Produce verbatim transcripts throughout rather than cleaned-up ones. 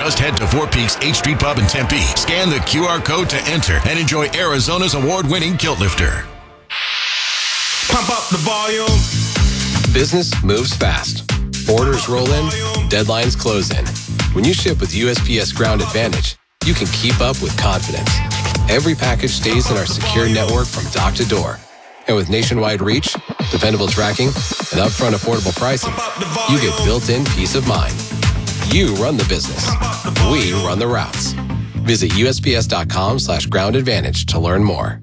Just head to Four Peaks H Street Pub in Tempe. Scan the Q R code to enter and enjoy Arizona's award-winning Kilt Lifter. Pump up the volume. Business moves fast. Orders roll in, deadlines close in. When you ship with U S P S Ground Advantage, you can keep up with confidence. Every package stays in our secure network from dock to door. And with nationwide reach, dependable tracking, and upfront affordable pricing, you get built-in peace of mind. You run the business. We run the routes. Visit U S P S dot com slash ground advantage to learn more.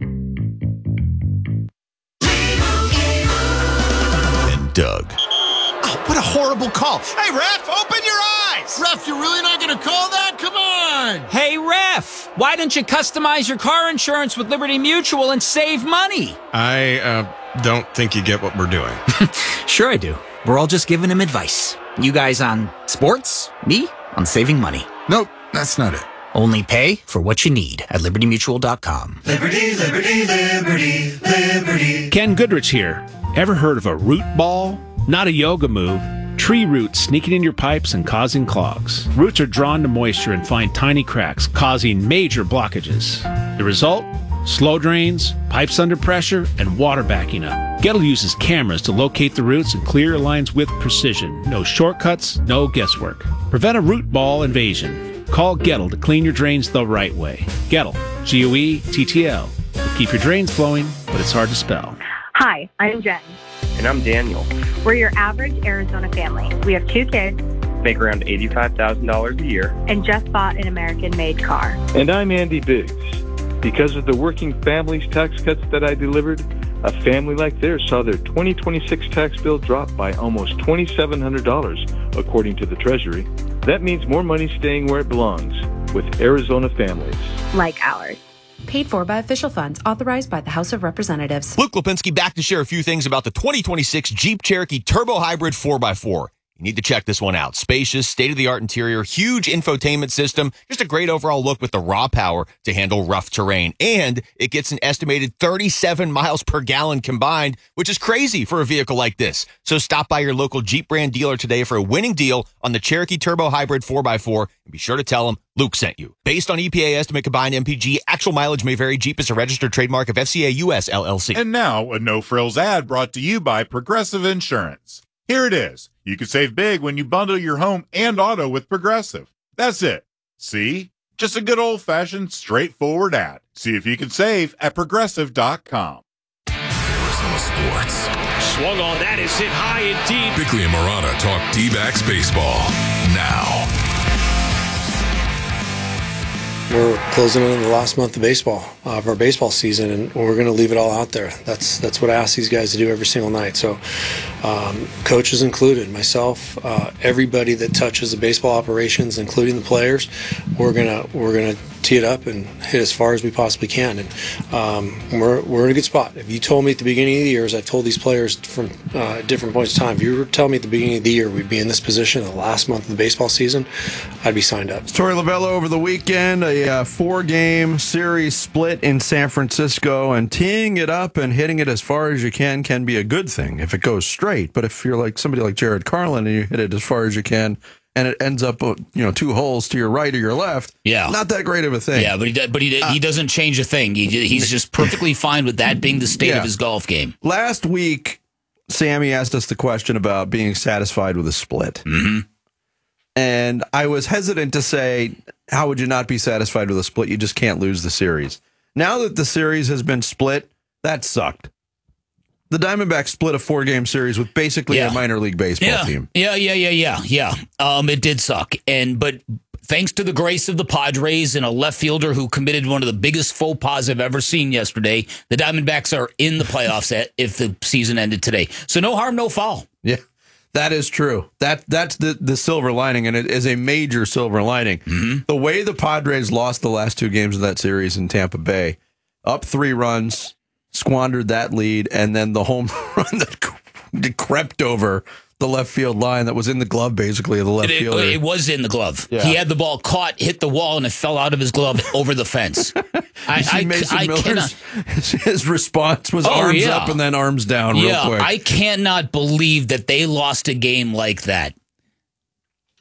And Doug. Oh, what a horrible call. Hey, ref, open your eyes. Ref, you're really not going to call that? Come on. Hey, ref, why don't you customize your car insurance with Liberty Mutual and save money? I uh, don't think you get what we're doing. Sure I do. We're all just giving him advice. You guys on sports, me on saving money. Nope, that's not it. Only pay for what you need at liberty mutual dot com. Liberty, liberty, liberty, liberty. Ken Goodrich here. Ever heard of a root ball? Not a yoga move. Tree roots sneaking in your pipes and causing clogs. Roots are drawn to moisture and find tiny cracks, causing major blockages. The result? Slow drains, pipes under pressure, and water backing up. Gettle uses cameras to locate the roots and clear your lines with precision. No shortcuts, no guesswork. Prevent a root ball invasion. Call Gettle to clean your drains the right way. Gettle, G O E T T L. Keep your drains flowing, but it's hard to spell. Hi, I'm Jen. And I'm Daniel. We're your average Arizona family. We have two kids. Make around eighty-five thousand dollars a year. And just bought an American-made car. And I'm Andy Biggs. Because of the working families tax cuts that I delivered, a family like theirs saw their twenty twenty-six tax bill drop by almost two thousand seven hundred dollars, according to the Treasury. That means more money staying where it belongs, with Arizona families. Like ours. Paid for by official funds authorized by the House of Representatives. Luke Lipinski back to share a few things about the twenty twenty-six Jeep Cherokee Turbo Hybrid four by four. You need to check this one out. Spacious, state-of-the-art interior, huge infotainment system, just a great overall look with the raw power to handle rough terrain. And it gets an estimated thirty-seven miles per gallon combined, which is crazy for a vehicle like this. So stop by your local Jeep brand dealer today for a winning deal on the Cherokee Turbo Hybrid four by four, and be sure to tell them Luke sent you. Based on E P A estimate combined M P G, actual mileage may vary. Jeep is a registered trademark of F C A U S L L C. And now, a no-frills ad brought to you by Progressive Insurance. Here it is. You can save big when you bundle your home and auto with Progressive. That's it. See? Just a good old-fashioned, straightforward ad. See if you can save at progressive dot com. Arizona Sports. Swung on, that is hit high and deep. Bickley and Murata talk D-backs baseball now. We're closing in on the last month of baseball, uh, of our baseball season, and we're going to leave it all out there. That's that's what I ask these guys to do every single night. So, um, coaches included, myself, uh, everybody that touches the baseball operations, including the players, we're gonna we're gonna tee it up and hit as far as we possibly can. And um, we're we're in a good spot. If you told me at the beginning of the year, as I've told these players from uh, different points in time, if you were telling me at the beginning of the year we'd be in this position the last month of the baseball season, I'd be signed up. Torey Lovullo over the weekend, a uh, four-game series split in San Francisco, and teeing it up and hitting it as far as you can can be a good thing if it goes straight. But if you're like somebody like Jared Carlin and you hit it as far as you can, and it ends up, you know, two holes to your right or your left, yeah, not that great of a thing. Yeah, but he but he, he doesn't change a thing. He, he's just perfectly fine with that being the state yeah. of his golf game. Last week, Sammy asked us the question about being satisfied with a split. Mm-hmm. And I was hesitant to say, how would you not be satisfied with a split? You just can't lose the series. Now that the series has been split, that sucked. The Diamondbacks split a four-game series with basically yeah. a minor league baseball yeah. team. Yeah, yeah, yeah, yeah, yeah. Um, it did suck. And but thanks to the grace of the Padres and a left fielder who committed one of the biggest faux pas I've ever seen yesterday, the Diamondbacks are in the playoffs at, if the season ended today. So no harm, no foul. Yeah, that is true. That That's the, the silver lining, and it is a major silver lining. Mm-hmm. The way the Padres lost the last two games of that series in Tampa Bay, up three runs, squandered that lead, and then the home run that crept over the left field line that was in the glove, basically, of the left it, fielder. It was in the glove. Yeah. He had the ball caught, hit the wall, and it fell out of his glove over the fence. I, see I, Mason I Miller's, cannot. His response was oh, arms yeah. up and then arms down yeah, real quick. I cannot believe that they lost a game like that.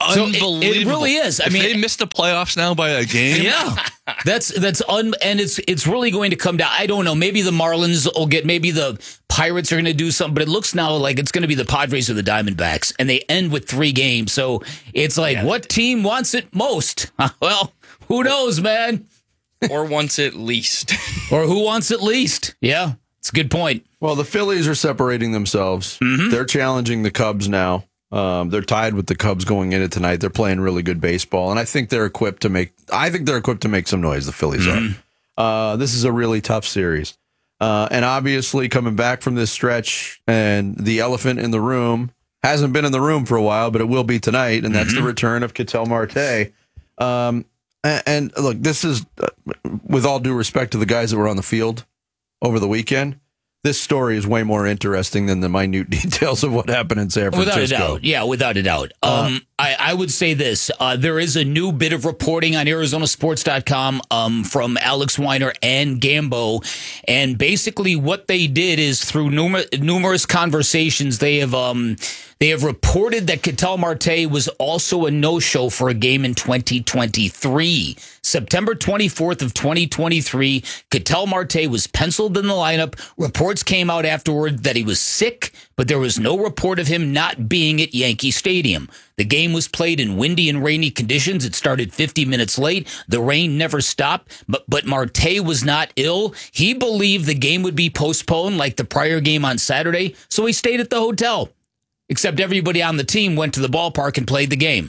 So it- unbelievable. it really is. I if mean- they missed the playoffs now by a game. Yeah, that's that's un and it's it's really going to come down. I don't know. Maybe the Marlins will get. Maybe the Pirates are going to do something. But it looks now like it's going to be the Padres or the Diamondbacks, and they end with three games. So it's like, what team wants it most? Well, who knows, man? Or wants it least. Or who wants it least? Yeah, it's a good point. Well, the Phillies are separating themselves. Mm-hmm. They're challenging the Cubs now. Um, they're tied with the Cubs going in it tonight. They're playing really good baseball, and I think they're equipped to make. I think they're equipped to make some noise. The Phillies Mm-hmm. are. Uh, this is a really tough series, uh, and obviously coming back from this stretch, and the elephant in the room hasn't been in the room for a while, but it will be tonight, and that's Mm-hmm. the return of Ketel Marte. Um, and, and look, this is, uh, with all due respect to the guys that were on the field over the weekend, this story is way more interesting than the minute details of what happened in San Francisco. Without a doubt. Yeah, without a doubt. Um, I, I would say this. Uh, there is a new bit of reporting on Arizona Sports dot com um, from Alex Weiner and Gambo. And basically what they did is through numer- numerous conversations, they have um, they have reported that Ketel Marte was also a no-show for a game in twenty twenty-three. September twenty-fourth of twenty twenty-three, Ketel Marte was penciled in the lineup. Reports came out afterward that he was sick, but there was no report of him not being at Yankee Stadium. The game was played in windy and rainy conditions. It started fifty minutes late. The rain never stopped, but, but Marte was not ill. He believed the game would be postponed like the prior game on Saturday, so he stayed at the hotel. Except everybody on the team went to the ballpark and played the game.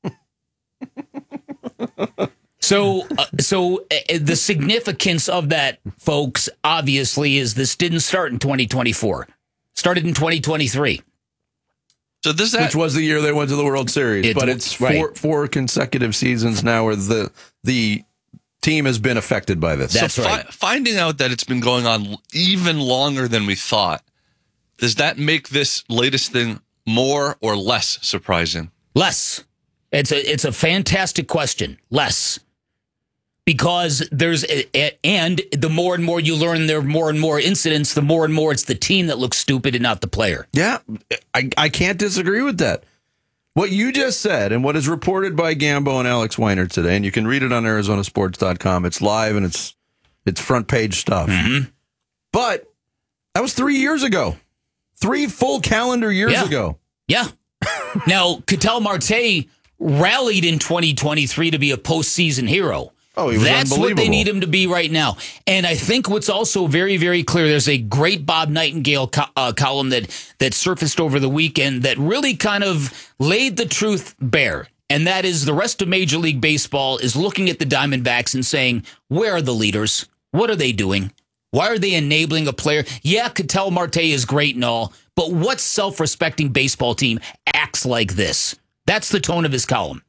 So, uh, so uh, the significance of that, folks, obviously, is this didn't start in twenty twenty-four. Started in twenty twenty-three. So this that, which was the year they went to the World Series, It- but it's right. four four consecutive seasons now where the the team has been affected by this. That's so right. fi- finding out that it's been going on even longer than we thought, does that make this latest thing more or less surprising? Less. It's a it's a fantastic question. Less. Because there's a, a, and the more and more you learn, there are more and more incidents. The more and more it's the team that looks stupid and not the player. Yeah, I, I can't disagree with that. What you just said and what is reported by Gambo and Alex Weiner today, and you can read it on Arizona Sports dot com. It's live and it's it's front page stuff. Mm-hmm. But that was three years ago. Three full calendar years Yeah. ago. Yeah. Now, Ketel Marte rallied in twenty twenty-three to be a postseason hero. Oh, he was That's what they unbelievable. need him to be right now. And I think what's also very, very clear, there's a great Bob Nightingale co- uh, column that, that surfaced over the weekend that really kind of laid the truth bare. And that is the rest of Major League Baseball is looking at the Diamondbacks and saying, where are the leaders? What are they doing? Why are they enabling a player? Yeah, Ketel Marte is great and all, but what self-respecting baseball team acts like this? That's the tone of his column.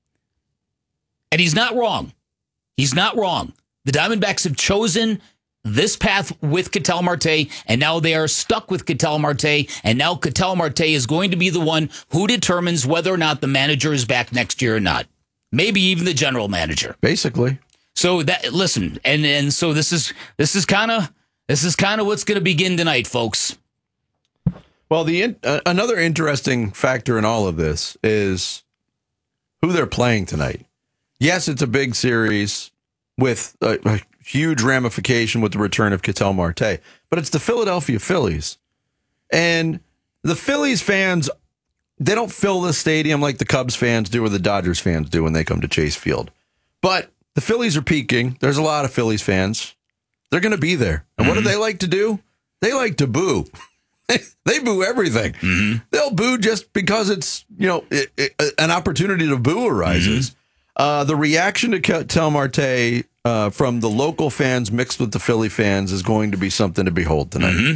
And he's not wrong. He's not wrong. The Diamondbacks have chosen this path with Ketel Marte, and now they are stuck with Ketel Marte, and now Ketel Marte is going to be the one who determines whether or not the manager is back next year or not. Maybe even the general manager. Basically. So that listen, and and so this is this is kind of this is kind of what's going to begin tonight, folks. Well, the in, uh, another interesting factor in all of this is who they're playing tonight. Yes, it's a big series with a, a huge ramification with the return of Ketel Marte, but it's the Philadelphia Phillies. And the Phillies fans, they don't fill the stadium like the Cubs fans do or the Dodgers fans do when they come to Chase Field. But the Phillies are peaking. There's a lot of Phillies fans. They're going to be there. And what do they like to do? They like to boo. They boo everything. Mm-hmm. They'll boo just because it's, you know, it, it, an opportunity to boo arises. Mm-hmm. Uh, the reaction to Ketel Marte uh, from the local fans mixed with the Philly fans is going to be something to behold tonight. Mm-hmm.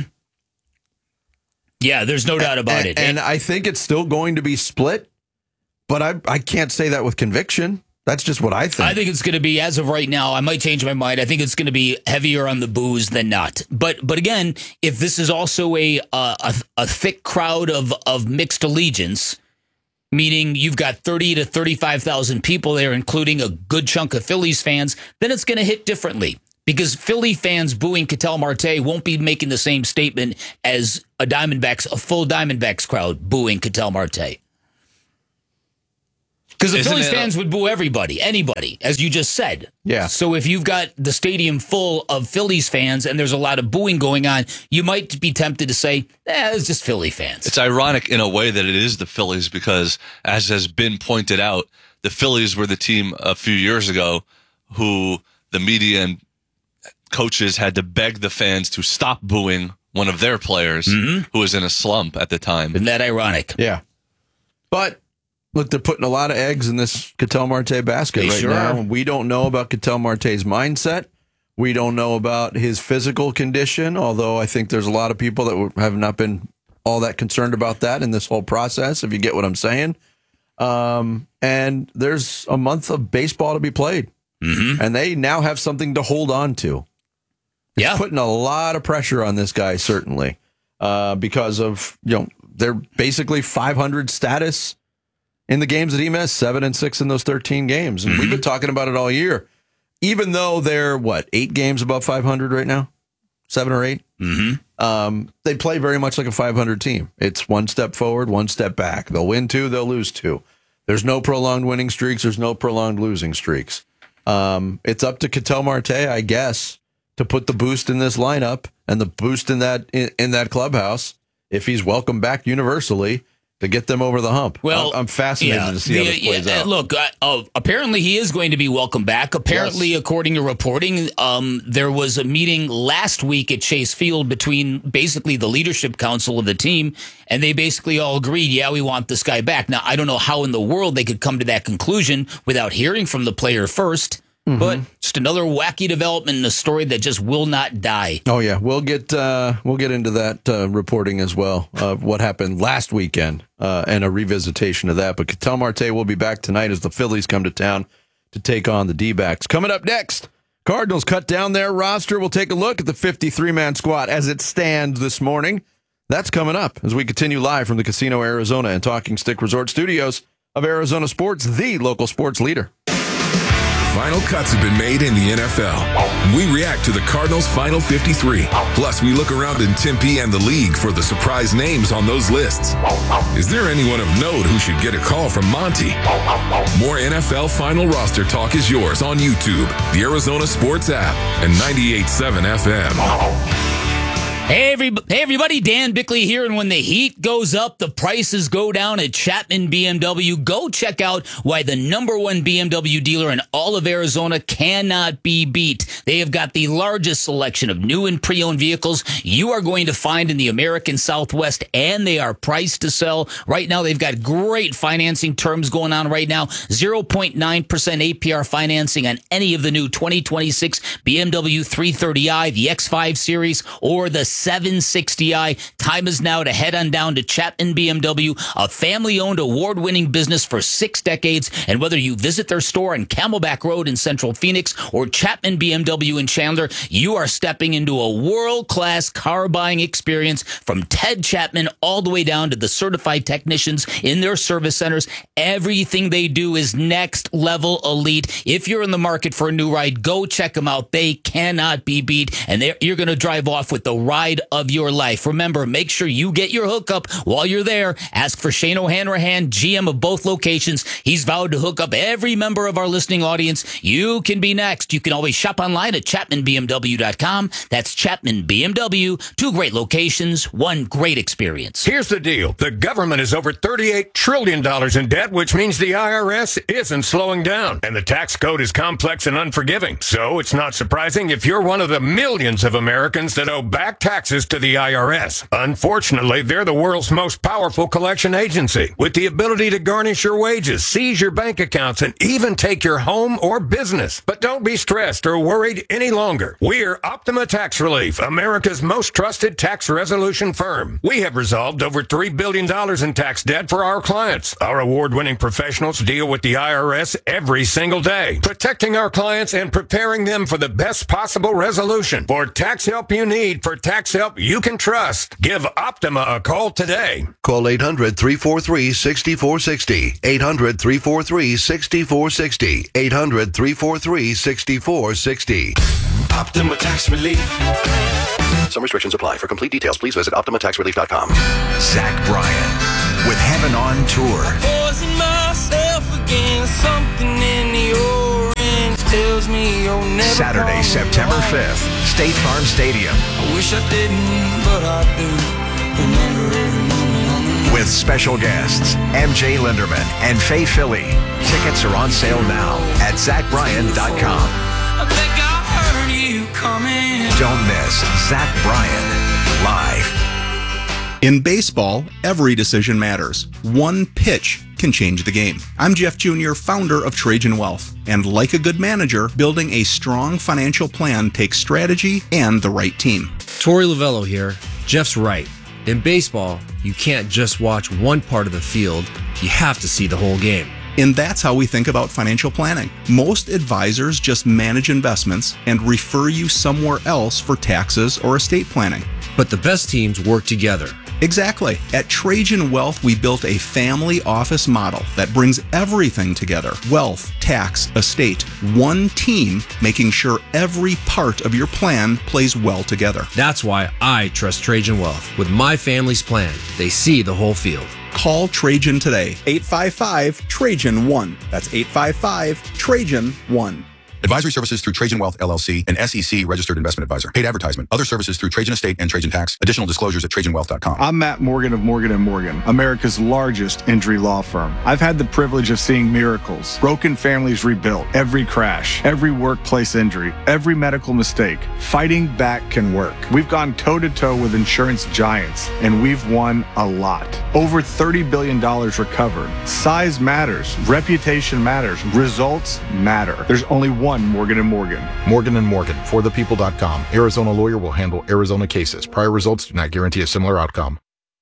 Yeah, there's no doubt about and, it. And I think it's still going to be split, but I, I can't say that with conviction. That's just what I think. I think it's going to be, as of right now, I might change my mind. I think it's going to be heavier on the booze than not. But but again, if this is also a uh, a, a thick crowd of, of mixed allegiance, meaning you've got thirty to thirty-five thousand people there, including a good chunk of Phillies fans, then it's going to hit differently. Because Philly fans booing Ketel Marte won't be making the same statement as a Diamondbacks, a full Diamondbacks crowd booing Ketel Marte. Because the Isn't Phillies it- fans would boo everybody, anybody, as you just said. Yeah. So if you've got the stadium full of Phillies fans and there's a lot of booing going on, you might be tempted to say, eh, it's just Philly fans. It's ironic in a way that it is the Phillies because, as has been pointed out, the Phillies were the team a few years ago who the media and coaches had to beg the fans to stop booing one of their players Mm-hmm. who was in a slump at the time. Isn't that ironic? Yeah. But look, they're putting a lot of eggs in this Ketel Marte basket They right sure now. are. We don't know about Ketel Marte's mindset. We don't know about his physical condition, although I think there's a lot of people that have not been all that concerned about that in this whole process, if you get what I'm saying. Um, and there's a month of baseball to be played. Mm-hmm. And they now have something to hold on to. It's yeah. putting a lot of pressure on this guy, certainly, uh, because of, you know, they're basically five hundred status in the games that he missed, seven and six in those thirteen games. And Mm-hmm. we've been talking about it all year. Even though they're, what, eight games above five hundred right now? Seven or eight? Mm-hmm. Um, they play very much like a five hundred team. It's one step forward, one step back. They'll win two, they'll lose two. There's no prolonged winning streaks. There's no prolonged losing streaks. Um, it's up to Ketel Marte, I guess, to put the boost in this lineup and the boost in that in, in that clubhouse, if he's welcome back universally, to get them over the hump. Well, I'm, I'm fascinated yeah, to see the, how this plays yeah, out. Look, uh, uh, apparently he is going to be welcome back. Apparently, Yes. according to reporting, um, there was a meeting last week at Chase Field between basically the leadership council of the team, and they basically all agreed, yeah, we want this guy back. Now, I don't know how in the world they could come to that conclusion without hearing from the player first, Mm-hmm. but just another wacky development in a story that just will not die. Oh yeah, we'll get uh, we'll get into that uh, reporting as well of what happened last weekend uh, and a revisitation of that. But Ketel Marte will be back tonight as the Phillies come to town to take on the D-backs. Coming up next, Cardinals cut down their roster. We'll take a look at the fifty-three man squad as it stands this morning. That's coming up as we continue live from the Casino Arizona and Talking Stick Resort Studios of Arizona Sports, the local sports leader. Final cuts have been made in the N F L. We react to the Cardinals' final fifty-three. Plus, we look around in Tempe and the league for the surprise names on those lists. Is there anyone of note who should get a call from Monty? More N F L final roster talk is yours on YouTube, the Arizona Sports app, and ninety-eight point seven F M. Hey, every, hey, everybody, Dan Bickley here, and when the heat goes up, the prices go down at Chapman B M W. Go check out why the number one B M W dealer in all of Arizona cannot be beat. They have got the largest selection of new and pre-owned vehicles you are going to find in the American Southwest, and they are priced to sell. Right now, they've got great financing terms going on right now. zero point nine percent A P R financing on any of the new twenty twenty-six B M W three thirty i, the X five Series, or the seven sixty i. Time is now to head on down to Chapman B M W, a family-owned, award-winning business for six decades. And whether you visit their store on Camelback Road in Central Phoenix or Chapman B M W in Chandler, you are stepping into a world-class car buying experience from Ted Chapman all the way down to the certified technicians in their service centers. Everything they do is next-level elite. If you're in the market for a new ride, go check them out. They cannot be beat, and you're going to drive off with the ride of your life. Remember, make sure you get your hookup while you're there. Ask for Shane O'Hanrahan, G M of both locations. He's vowed to hook up every member of our listening audience. You can be next. You can always shop online at chapman b m w dot com. That's Chapman B M W. Two great locations, one great experience. Here's the deal. The government is over thirty-eight trillion dollars in debt, which means the I R S isn't slowing down. And the tax code is complex and unforgiving. So it's not surprising if you're one of the millions of Americans that owe back taxes to the I R S. Unfortunately, they're the world's most powerful collection agency, with the ability to garnish your wages, seize your bank accounts, and even take your home or business. But don't be stressed or worried any longer. We're Optima Tax Relief, America's most trusted tax resolution firm. We have resolved over three billion dollars in tax debt for our clients. Our award-winning professionals deal with the I R S every single day, protecting our clients and preparing them for the best possible resolution. For tax help you need, for tax help you can trust, give Optima a call today. Call eight hundred, three four three, six four six zero. eight hundred, three four three, six four six zero. eight hundred, three four three, six four six zero. Optima Tax Relief. Some restrictions apply. For complete details, please visit optima tax relief dot com. Zach Bryan with Heaven on Tour. again. Something in the orange tells me you'll never Saturday, September fifth, State Farm Stadium. I wish I didn't, but I do. Remember every moment on the With special guests, M J Linderman and Faye Philly. Tickets are on sale now at zach bryan dot com. I think I heard you coming. Don't miss Zach Bryan live. In baseball, every decision matters. One pitch can change the game. I'm Jeff Junior, founder of Trajan Wealth. And like a good manager, building a strong financial plan takes strategy and the right team. Torey Lavello here. Jeff's right. In baseball, you can't just watch one part of the field. You have to see the whole game. And that's how we think about financial planning. Most advisors just manage investments and refer you somewhere else for taxes or estate planning. But the best teams work together. Exactly. At Trajan Wealth, we built a family office model that brings everything together. Wealth, tax, estate, one team, making sure every part of your plan plays well together. That's why I trust Trajan Wealth. With my family's plan, they see the whole field. Call Trajan today. eight five five, Trajan one. That's eight five five, Trajan one. Advisory services through Trajan Wealth, L L C, an S E C registered investment advisor. Paid advertisement. Other services through Trajan Estate and Trajan Tax. Additional disclosures at trajan wealth dot com. I'm Matt Morgan of Morgan and Morgan, America's largest injury law firm. I've had the privilege of seeing miracles, broken families rebuilt, every crash, every workplace injury, every medical mistake. Fighting back can work. We've gone toe-to-toe with insurance giants, and we've won a lot. Over thirty billion dollars recovered. Size matters. Reputation matters. Results matter. There's only one Morgan and Morgan. Morgan and Morgan, for the people dot com. Arizona lawyer will handle Arizona cases. Prior results do not guarantee a similar outcome.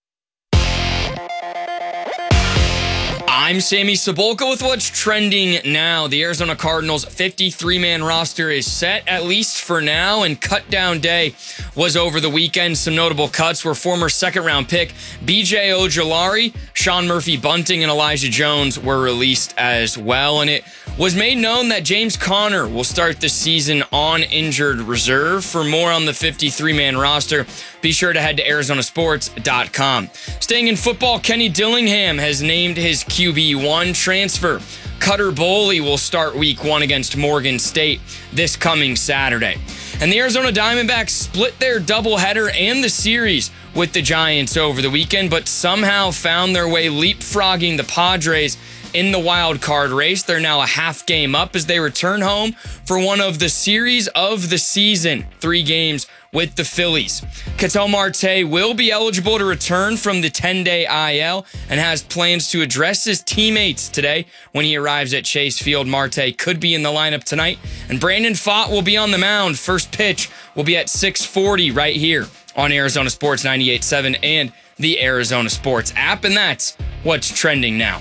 I'm Sammy Sabolka with what's trending now. The Arizona Cardinals fifty-three man roster is set, at least for now, and cut down day was over the weekend. Some notable cuts were former second round pick B J Ojulari, Sean Murphy Bunting, and Elijah Jones were released as well. And it was made known that James Conner will start the season on injured reserve. For more on the fifty-three man roster, be sure to head to arizona sports dot com. Staying in football, Kenny Dillingham has named his Q B one transfer. Cutter Boley will start week one against Morgan State this coming Saturday. And the Arizona Diamondbacks split their doubleheader and the series with the Giants over the weekend, but somehow found their way leapfrogging the Padres in the wild card race. They're now a half game up as they return home for one of the series of the season. Three games with the Phillies. Ketel Marte will be eligible to return from the ten-day I L and has plans to address his teammates today when he arrives at Chase Field. Marte could be in the lineup tonight, and Brandon Pfaadt will be on the mound. First pitch will be at six forty right here on Arizona Sports ninety-eight point seven and the Arizona Sports app, and that's what's trending now.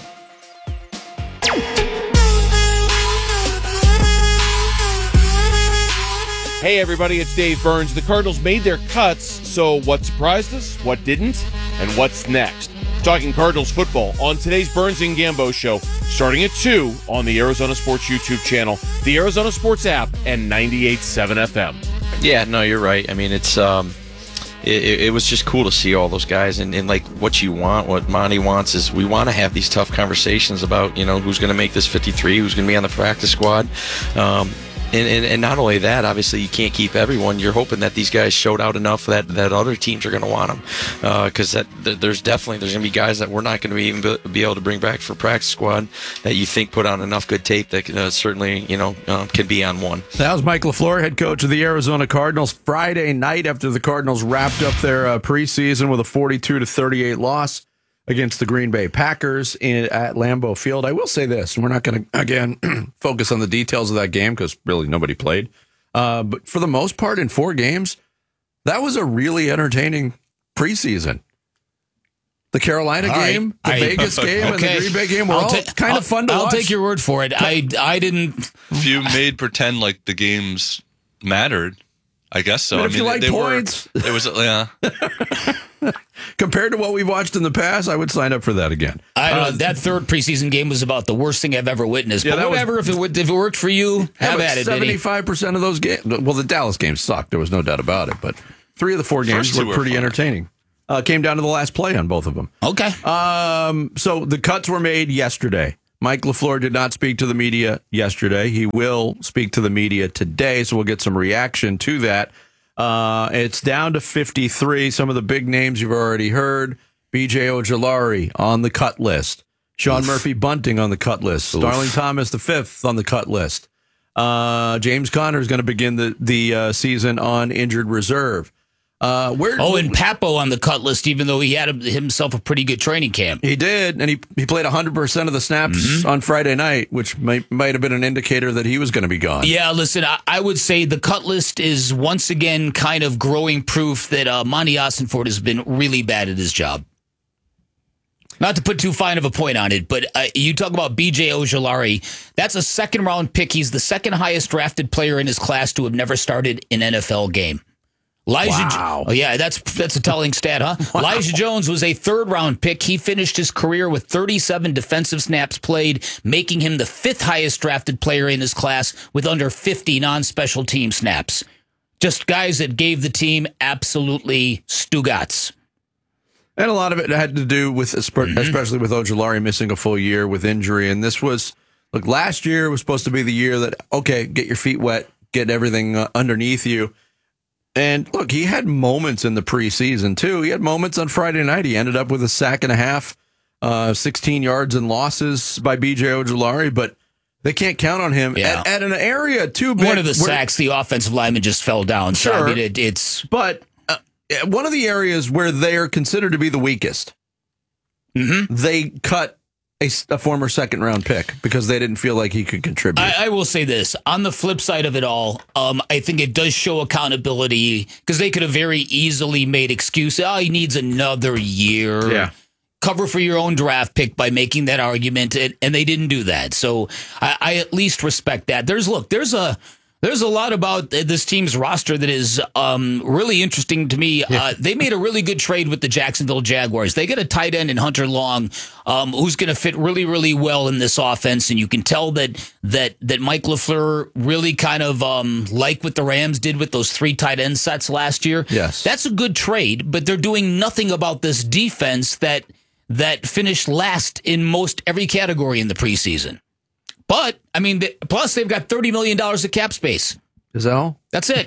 Hey everybody, it's Dave Burns. The Cardinals made their cuts, so what surprised us, what didn't, and what's next? Talking Cardinals football on today's Burns and Gambo show, starting at two on the Arizona Sports YouTube channel, the Arizona Sports app, and ninety-eight point seven F M. Yeah, no, you're right. I mean, it's um, it, it was just cool to see all those guys, and, and like what you want, what Monty wants is we want to have these tough conversations about, you know, who's going to make this fifty-three, who's going to be on the practice squad. Um, And, and and not only that, obviously you can't keep everyone. You're hoping that these guys showed out enough that, that other teams are going to want them, because uh, that th- there's definitely there's going to be guys that we're not going to be even be, be able to bring back for practice squad that you think put on enough good tape that uh, certainly you know uh, can be on one. That was Mike LaFleur, head coach of the Arizona Cardinals, Friday night after the Cardinals wrapped up their uh, preseason with a forty-two to thirty-eight loss against the Green Bay Packers in, at Lambeau Field. I will say this, and we're not going to, again, focus on the details of that game because really nobody played. Uh, but for the most part, in four games, that was a really entertaining preseason. The Carolina all game, right. the I, Vegas game, okay. and the Green Bay game were I'll all ta- kind I'll, of fun to I'll watch. I'll take your word for it. I, I didn't... If you made pretend like the games mattered, I guess so. But I if mean, you like they points... Were, it was, yeah... Compared to what we've watched in the past, I would sign up for that again. I uh, know, that third preseason game was about the worst thing I've ever witnessed. Yeah, but whatever, was, if, it, if it worked for you, have yeah, at it. seventy-five percent of those games, well, the Dallas games sucked. There was no doubt about it. But three of the four games were, were pretty fun. entertaining. Uh, came down to the last play on both of them. Okay. Um, so the cuts were made yesterday. Mike LaFleur did not speak to the media yesterday. He will speak to the media today, so we'll get some reaction to that. Uh, it's down to fifty-three. Some of the big names you've already heard. B J Ojulari on the cut list. Sean Oof. Murphy Bunting on the cut list. Oof. Starling Thomas the fifth on the cut list. Uh, James Conner is going to begin the, the uh, season on injured reserve. Uh, where, oh, and Papo on the cut list, even though he had himself a pretty good training camp. He did, and he he played one hundred percent of the snaps mm-hmm. on Friday night, which might, might have been an indicator that he was going to be gone. Yeah, listen, I, I would say the cut list is once again kind of growing proof that uh, Monty Ossenford has been really bad at his job. Not to put too fine of a point on it, but uh, you talk about B J Ojulari. That's a second-round pick. He's the second highest drafted player in his class to have never started an N F L game. Elijah, wow. Oh yeah, that's that's a telling stat, huh? Wow. Elijah Jones was a third-round pick. He finished his career with thirty-seven defensive snaps played, making him the fifth highest drafted player in his class with under fifty non-special team snaps. Just guys that gave the team absolutely Stugats. And a lot of it had to do with, especially mm-hmm. with Ojulari missing a full year with injury. And this was, look, last year was supposed to be the year that, okay, get your feet wet, get everything uh, underneath you. And look, he had moments in the preseason, too. He had moments on Friday night. He ended up with a sack and a half, uh, sixteen yards and losses by B J Ojulari, but they can't count on him yeah. at, at an area too big. One of the sacks, the offensive lineman just fell down. Sure, so, I mean, it, it's but uh, one of the areas where they are considered to be the weakest. Mm-hmm. They cut a, a former second round pick because they didn't feel like he could contribute. I, I will say this on the flip side of it all. Um, I think it does show accountability because they could have very easily made excuses. Oh, he needs another year. Yeah. Cover for your own draft pick by making that argument, and, and they didn't do that. So I, I at least respect that. There's look, there's a there's a lot about this team's roster that is um, really interesting to me. Yeah. Uh, they made a really good trade with the Jacksonville Jaguars. They get a tight end in Hunter Long, um, who's going to fit really, really well in this offense, and you can tell that that that Mike LaFleur really kind of um, like what the Rams did with those three tight end sets last year. Yes, that's a good trade, but they're doing nothing about this defense that. that finished last in most every category in the preseason. But, I mean, they, plus they've got thirty million dollars of cap space. Is that all? That's it.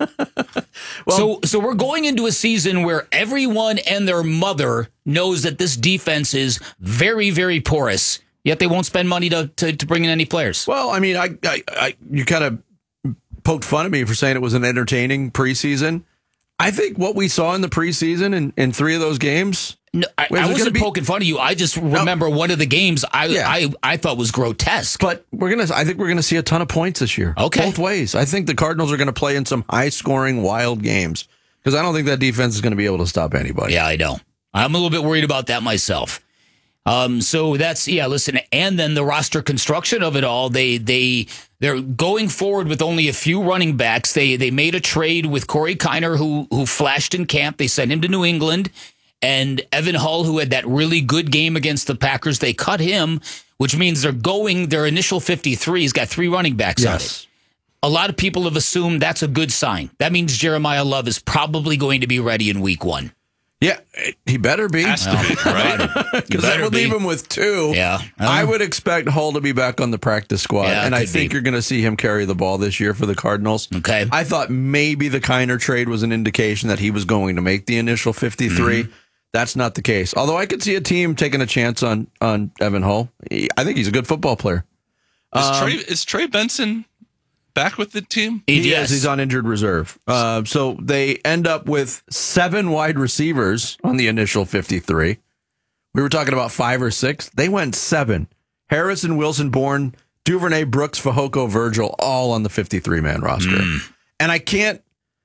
well, so so we're going into a season where everyone and their mother knows that this defense is very, very porous, yet they won't spend money to, to, to bring in any players. Well, I mean, I, I, I you kind of poked fun at me for saying it was an entertaining preseason. I think what we saw in the preseason in, in three of those games... No, I, I wasn't be, poking fun of you. I just remember no, one of the games I, yeah. I I thought was grotesque. But we're gonna. I think we're gonna see a ton of points this year. Okay, both ways. I think the Cardinals are going to play in some high-scoring, wild games because I don't think that defense is going to be able to stop anybody. Yeah, I know. I'm a little bit worried about that myself. Um, so that's yeah. Listen, and then the roster construction of it all. They they they're going forward with only a few running backs. They they made a trade with Corey Kiner, who who flashed in camp. They sent him to New England. And Evan Hull, who had that really good game against the Packers, they cut him, which means they're going, their initial fifty-three has got three running backs yes. on it. A lot of people have assumed that's a good sign. That means Jeremiah Love is probably going to be ready in week one. Yeah, he better be. Has to be, right? Because that would leave him with two. Yeah. I would expect Hull to be back on the practice squad, yeah, and I think be. you're going to see him carry the ball this year for the Cardinals. Okay. I thought maybe the Kiner trade was an indication that he was going to make the initial fifty-three. Mm-hmm. That's not the case. Although I could see a team taking a chance on on Evan Hull. He, I think he's a good football player. Is, um, Trey, is Trey Benson back with the team? He yes. is. He's on injured reserve. Uh, so they end up with seven wide receivers on the initial fifty-three. We were talking about five or six. They went seven. Harrison, Wilson, Bourne, Duvernay, Brooks, Fehoko, Virgil, all on the fifty-three man roster. Mm. And I can't,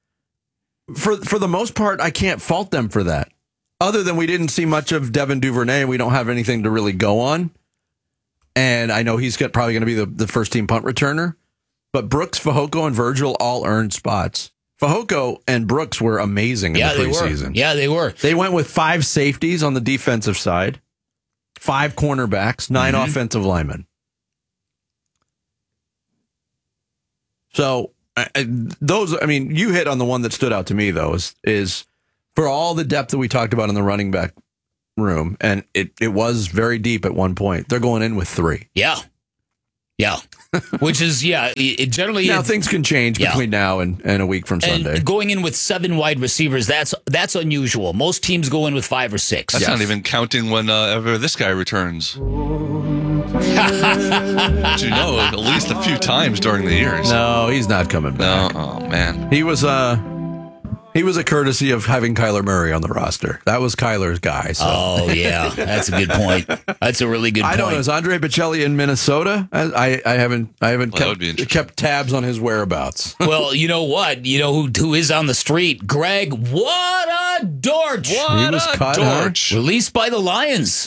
for for the most part, I can't fault them for that. Other than we didn't see much of Devin Duvernay, and we don't have anything to really go on. And I know he's got, probably going to be the, the first team punt returner. But Brooks, Fehoko, and Virgil all earned spots. Fehoko and Brooks were amazing in yeah, the preseason. They were. Yeah, they were. They went with five safeties on the defensive side, five cornerbacks, nine mm-hmm. offensive linemen. So I, I, those, I mean, you hit on the one that stood out to me, though, is, is for all the depth that we talked about in the running back room, and it, it was very deep at one point. They're going in with three. Yeah. Yeah. Which is, yeah, it generally... Now, it, things can change yeah. between now and, and a week from Sunday. And going in with seven wide receivers, that's that's unusual. Most teams go in with five or six. That's yes. not even counting whenever this guy returns. Which you know, at least a few times during the years. No, he's not coming back. No, oh, man. He was... uh. He was a courtesy of having Kyler Murray on the roster. That was Kyler's guy. So. Oh, yeah. That's a good point. That's a really good point. I don't know. Is Andre Bocelli in Minnesota? I, I haven't I haven't well, kept, kept tabs on his whereabouts. Well, you know what? You know who, who is on the street? Greg, what a dorch. What he was a caught, dorch. Huh? Released by the Lions.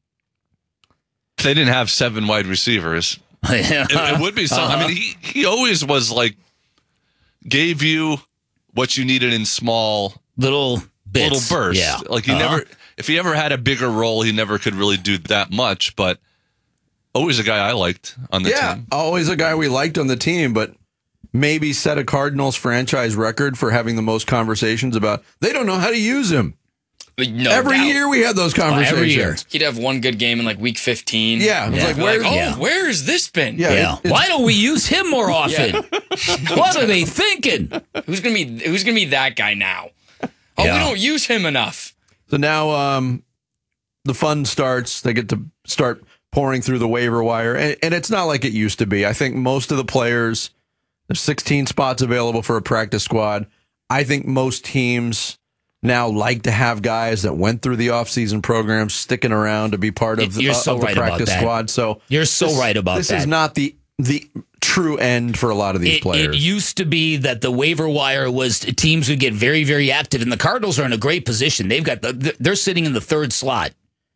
If they didn't have seven wide receivers, it, it would be something. Uh-huh. I mean, he, he always was like, gave you what you needed in small little bits. little bursts. Yeah. Like he uh-huh. never, if he ever had a bigger role, he never could really do that much. But always a guy I liked on the yeah, team. Always a guy we liked on the team, but maybe set a Cardinals franchise record for having the most conversations about they don't know how to use him. No every doubt. year we had those conversations. Oh, every year. He'd have one good game in like week fifteen. Yeah. It was yeah. like, where, like, oh, yeah. where has this been? Yeah. yeah. It, Why don't we use him more often? What are they thinking? Who's gonna be Who's gonna be that guy now? Oh, yeah. we don't use him enough. So now um, the fun starts. They get to start pouring through the waiver wire, and, and it's not like it used to be. I think most of the players, there's sixteen spots available for a practice squad. I think most teams now like to have guys that went through the offseason program sticking around to be part of the, You're uh, so of the right practice about that. squad. So You're so this, right about this that. This is not the the true end for a lot of these it, players. It used to be that the waiver wire was teams would get very, very active, and the Cardinals are in a great position. They've got the, they're sitting in the third slot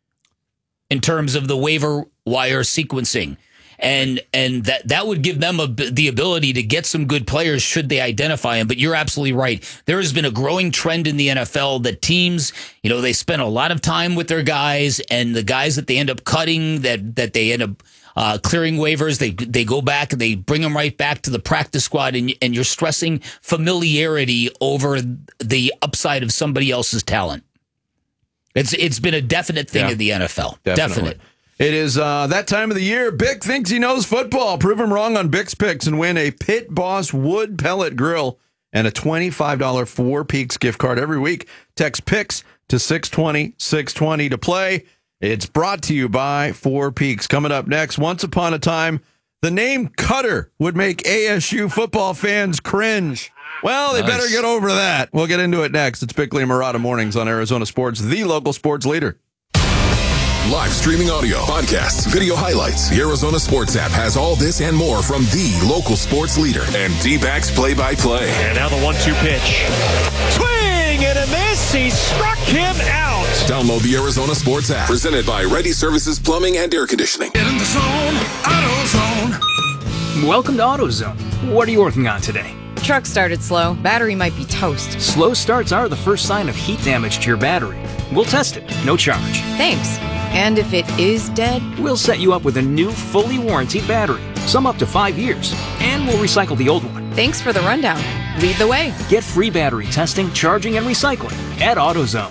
in terms of the waiver wire sequencing. And and that, that would give them a, the ability to get some good players should they identify them. But you're absolutely right. There has been a growing trend in the N F L that teams, you know, they spend a lot of time with their guys, and the guys that they end up cutting, that that they end up uh, clearing waivers, they they go back and they bring them right back to the practice squad, and, and you're stressing familiarity over the upside of somebody else's talent. It's It's been a definite thing Yeah. in the N F L. Definitely. Definite. It is uh, that time of the year. Bick thinks he knows football. Prove him wrong on Bick's picks and win a Pit Boss wood pellet grill and a twenty-five dollars Four Peaks gift card every week. Text PICKS to six twenty, six twenty to play. It's brought to you by Four Peaks. Coming up next, once upon a time, the name Cutter would make A S U football fans cringe. Well, they Nice. better get over that. We'll get into it next. It's Bickley and Murata Mornings on Arizona Sports, the local sports leader. Live streaming audio, podcasts, video highlights. The Arizona Sports app has all this and more from the local sports leader and D-backs play-by-play. And now the one two pitch. Swing and a miss. He struck him out. Download the Arizona Sports app. Presented by Ready Services Plumbing and Air Conditioning. Get in the zone, AutoZone. Welcome to AutoZone. What are you working on today? Truck started slow. Battery might be toast. Slow starts are the first sign of heat damage to your battery. We'll test it, no charge. Thanks. And if it is dead? We'll set you up with a new, fully warranted battery, some up to five years, and we'll recycle the old one. Thanks for the rundown. Lead the way. Get free battery testing, charging, and recycling at AutoZone.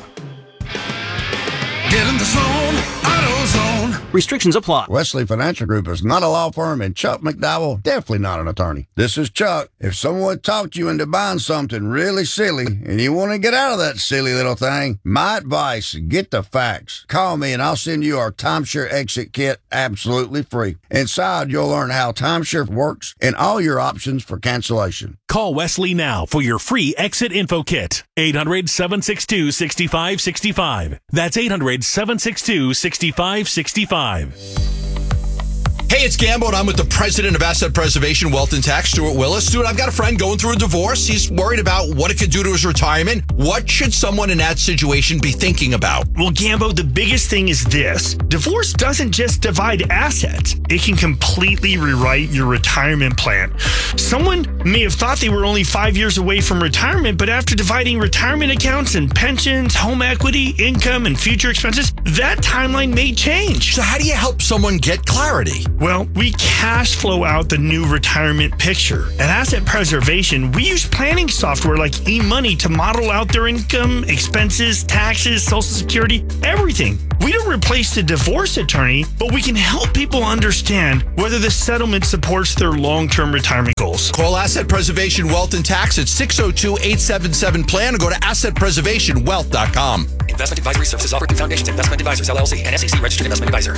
Get in the zone, AutoZone. Restrictions apply. Wesley Financial Group is not a law firm, and Chuck McDowell definitely not an attorney. This is Chuck. If someone talked you into buying something really silly and you want to get out of that silly little thing, my advice, get the facts. Call me and I'll send you our timeshare exit kit absolutely free. Inside, you'll learn how timeshare works and all your options for cancellation. Call Wesley now for your free exit info kit. eight hundred, seven six two, six five six five. That's eight hundred, seven six two, six five six five. Hey, it's Gambo, and I'm with the president of Asset Preservation Wealth and Tax, Stuart Willis. Stuart, I've got a friend going through a divorce. He's worried about what it could do to his retirement. What should someone in that situation be thinking about? Well, Gambo, the biggest thing is this. Divorce doesn't just divide assets. It can completely rewrite your retirement plan. Someone may have thought they were only five years away from retirement, but after dividing retirement accounts and pensions, home equity, income, and future expenses, that timeline may change. So how do you help someone get clarity? Well, we cash flow out the new retirement picture. At Asset Preservation, we use planning software like eMoney to model out their income, expenses, taxes, Social Security, everything. We don't replace the divorce attorney, but we can help people understand whether the settlement supports their long-term retirement goals. Call Asset Preservation Wealth and Tax at six oh two, eight seven seven, plan or go to asset preservation wealth dot com. Investment advisory services offered through Foundations Investment Advisors, L L C, and S E C registered investment advisor.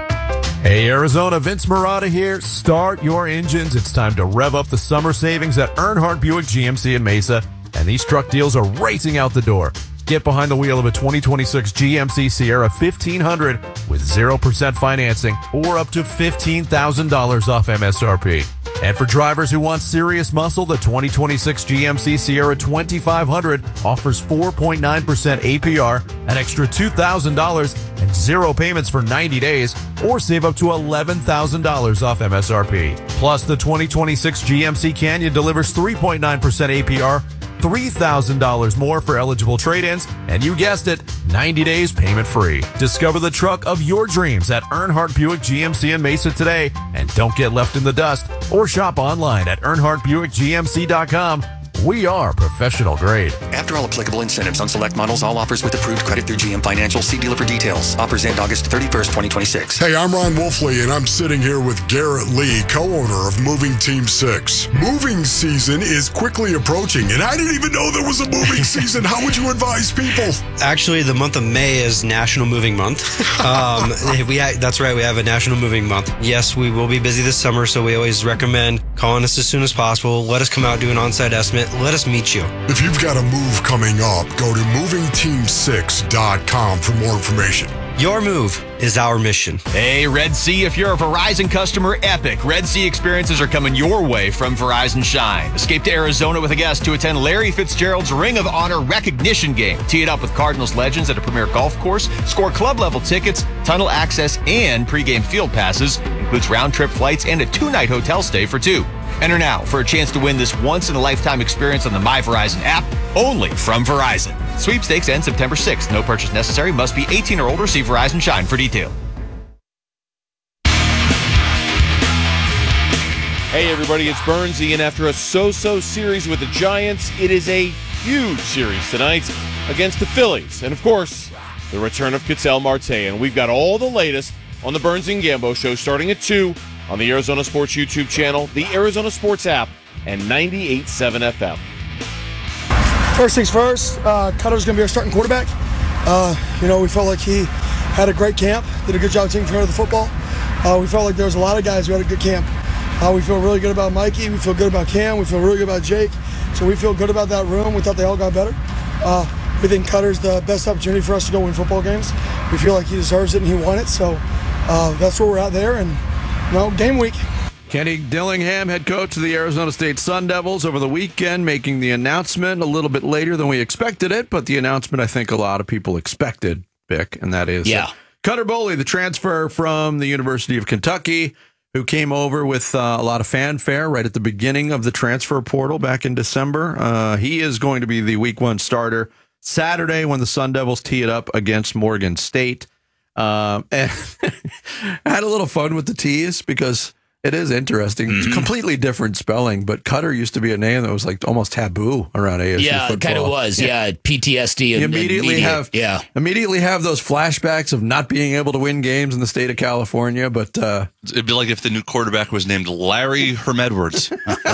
Hey, Arizona, Vince Marotta here. Start your engines. It's time to rev up the summer savings at Earnhardt Buick G M C in Mesa, and these truck deals are racing out the door. Get behind the wheel of a twenty twenty-six G M C Sierra fifteen hundred with zero percent financing or up to fifteen thousand dollars off M S R P. And for drivers who want serious muscle, the twenty twenty-six G M C Sierra twenty-five hundred offers four point nine percent A P R, an extra two thousand dollars, and zero payments for ninety days, or save up to eleven thousand dollars off M S R P. Plus, the twenty twenty-six G M C Canyon delivers three point nine percent A P R, three thousand dollars more for eligible trade-ins, and you guessed it, ninety days payment free. Discover the truck of your dreams at Earnhardt Buick G M C in Mesa today, and don't get left in the dust, or shop online at earnhardt buick g m c dot com. We are professional grade. After all applicable incentives on select models, all offers with approved credit through G M Financial. See dealer for details. Offers end August thirty-first, twenty twenty-six. Hey, I'm Ron Wolfley, and I'm sitting here with Garrett Lee, co-owner of Moving Team six. Moving season is quickly approaching, and I didn't even know there was a moving season. How would you advise people? Actually, the month of May is National Moving Month. Um, we ha- That's right, we have a National Moving Month. Yes, we will be busy this summer, so we always recommend calling us as soon as possible. Let us come out, do an on-site estimate. Let us meet you. If you've got a move coming up, go to moving team six dot com for more information. Your move is our mission. Hey, Red Sea, if you're a Verizon customer, epic Red Sea experiences are coming your way from Verizon Shine. Escape to Arizona with a guest to attend Larry Fitzgerald's Ring of Honor recognition game. Tee it up with Cardinals legends at a premier golf course. Score club-level tickets, tunnel access, and pregame field passes. Includes round-trip flights and a two-night hotel stay for two. Enter now for a chance to win this once-in-a-lifetime experience on the My Verizon app, only from Verizon. Sweepstakes ends September sixth. No purchase necessary. Must be eighteen or older. See Verizon Shine for detail. Hey everybody, it's Burnsy, and after a so-so series with the Giants, it is a huge series tonight against the Phillies. And of course, the return of Ketel Marte. And we've got all the latest on the Burns and Gambo show starting at two on the Arizona Sports YouTube channel, the Arizona Sports app, and ninety-eight point seven F M. First things first, uh, Cutter's going to be our starting quarterback. Uh, you know, we felt like he had a great camp, did a good job taking care of the football. Uh, we felt like there was a lot of guys who had a good camp. Uh, we feel really good about Mikey. We feel good about Cam. We feel really good about Jake. So we feel good about that room. We thought they all got better. Uh, we think Cutter's the best opportunity for us to go win football games. We feel like he deserves it and he won it. So uh, that's where we're at there. And, you know, game week. Kenny Dillingham, head coach of the Arizona State Sun Devils, over the weekend, making the announcement a little bit later than we expected it, but the announcement I think a lot of people expected, Vic, and that is yeah. Cutter Boley, the transfer from the University of Kentucky, who came over with uh, a lot of fanfare right at the beginning of the transfer portal back in December. Uh, he is going to be the week one starter Saturday when the Sun Devils tee it up against Morgan State. Um, and I had a little fun with the tees because it is interesting. Mm-hmm. It's completely different spelling, but Cutter used to be a name that was like almost taboo around A S U yeah, football. it kind of was. Yeah, yeah. P T S D. And, you immediately and have yeah. immediately have those flashbacks of not being able to win games in the state of California. But uh, it'd be like if the new quarterback was named Larry Herm Edwards.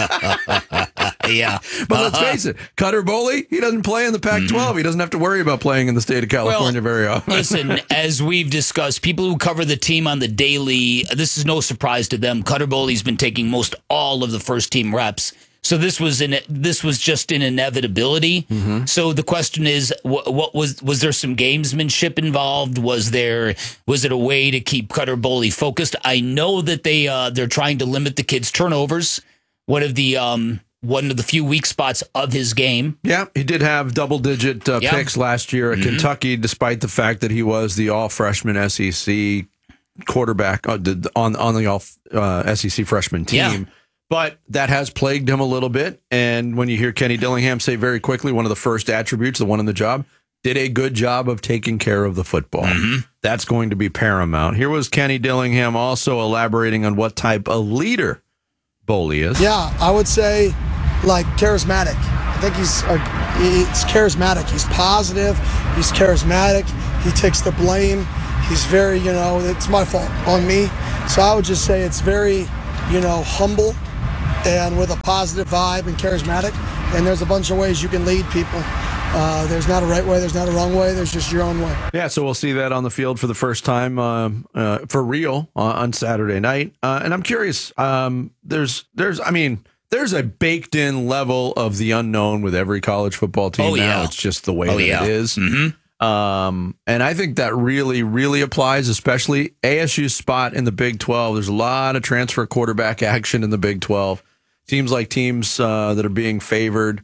yeah, but let's uh-huh. face it, Cutter Boley, he doesn't play in the Pac twelve. Mm-hmm. He doesn't have to worry about playing in the state of California well, very often. Listen, as we've discussed, people who cover the team on the daily, this is no surprise to them. Cutter Boley's been taking most all of the first team reps. So this was an this was just an inevitability. Mm-hmm. So the question is, what, what was was there some gamesmanship involved? Was there was it a way to keep Cutter Boley focused? I know that they uh, they're trying to limit the kid's turnovers. One of the um, one of the few weak spots of his game. Yeah, he did have double digit uh, yeah. picks last year at mm-hmm. Kentucky, despite the fact that he was the all freshman S E C quarterback uh, on on the all uh, S E C freshman team. Yeah. But that has plagued him a little bit. And when you hear Kenny Dillingham say very quickly, one of the first attributes, the one in the job, did a good job of taking care of the football. Mm-hmm. That's going to be paramount. Here was Kenny Dillingham also elaborating on what type of leader Boley is. Yeah, I would say like charismatic. I think he's uh, he's charismatic. He's positive. He's charismatic. He takes the blame. He's very, you know, it's my fault on me. So I would just say it's very, you know, humble and with a positive vibe and charismatic. And there's a bunch of ways you can lead people. Uh, there's not a right way. There's not a wrong way. There's just your own way. Yeah, so we'll see that on the field for the first time uh, uh, for real uh, on Saturday night. Uh, and I'm curious. Um, there's, there's, I mean, there's a baked-in level of the unknown with every college football team oh, now. Yeah. It's just the way oh, that yeah. it is. Mm-hmm. Um, and I think that really, really applies, especially A S U's spot in the Big twelve. There's a lot of transfer quarterback action in the Big twelve. Seems like teams uh, that are being favored,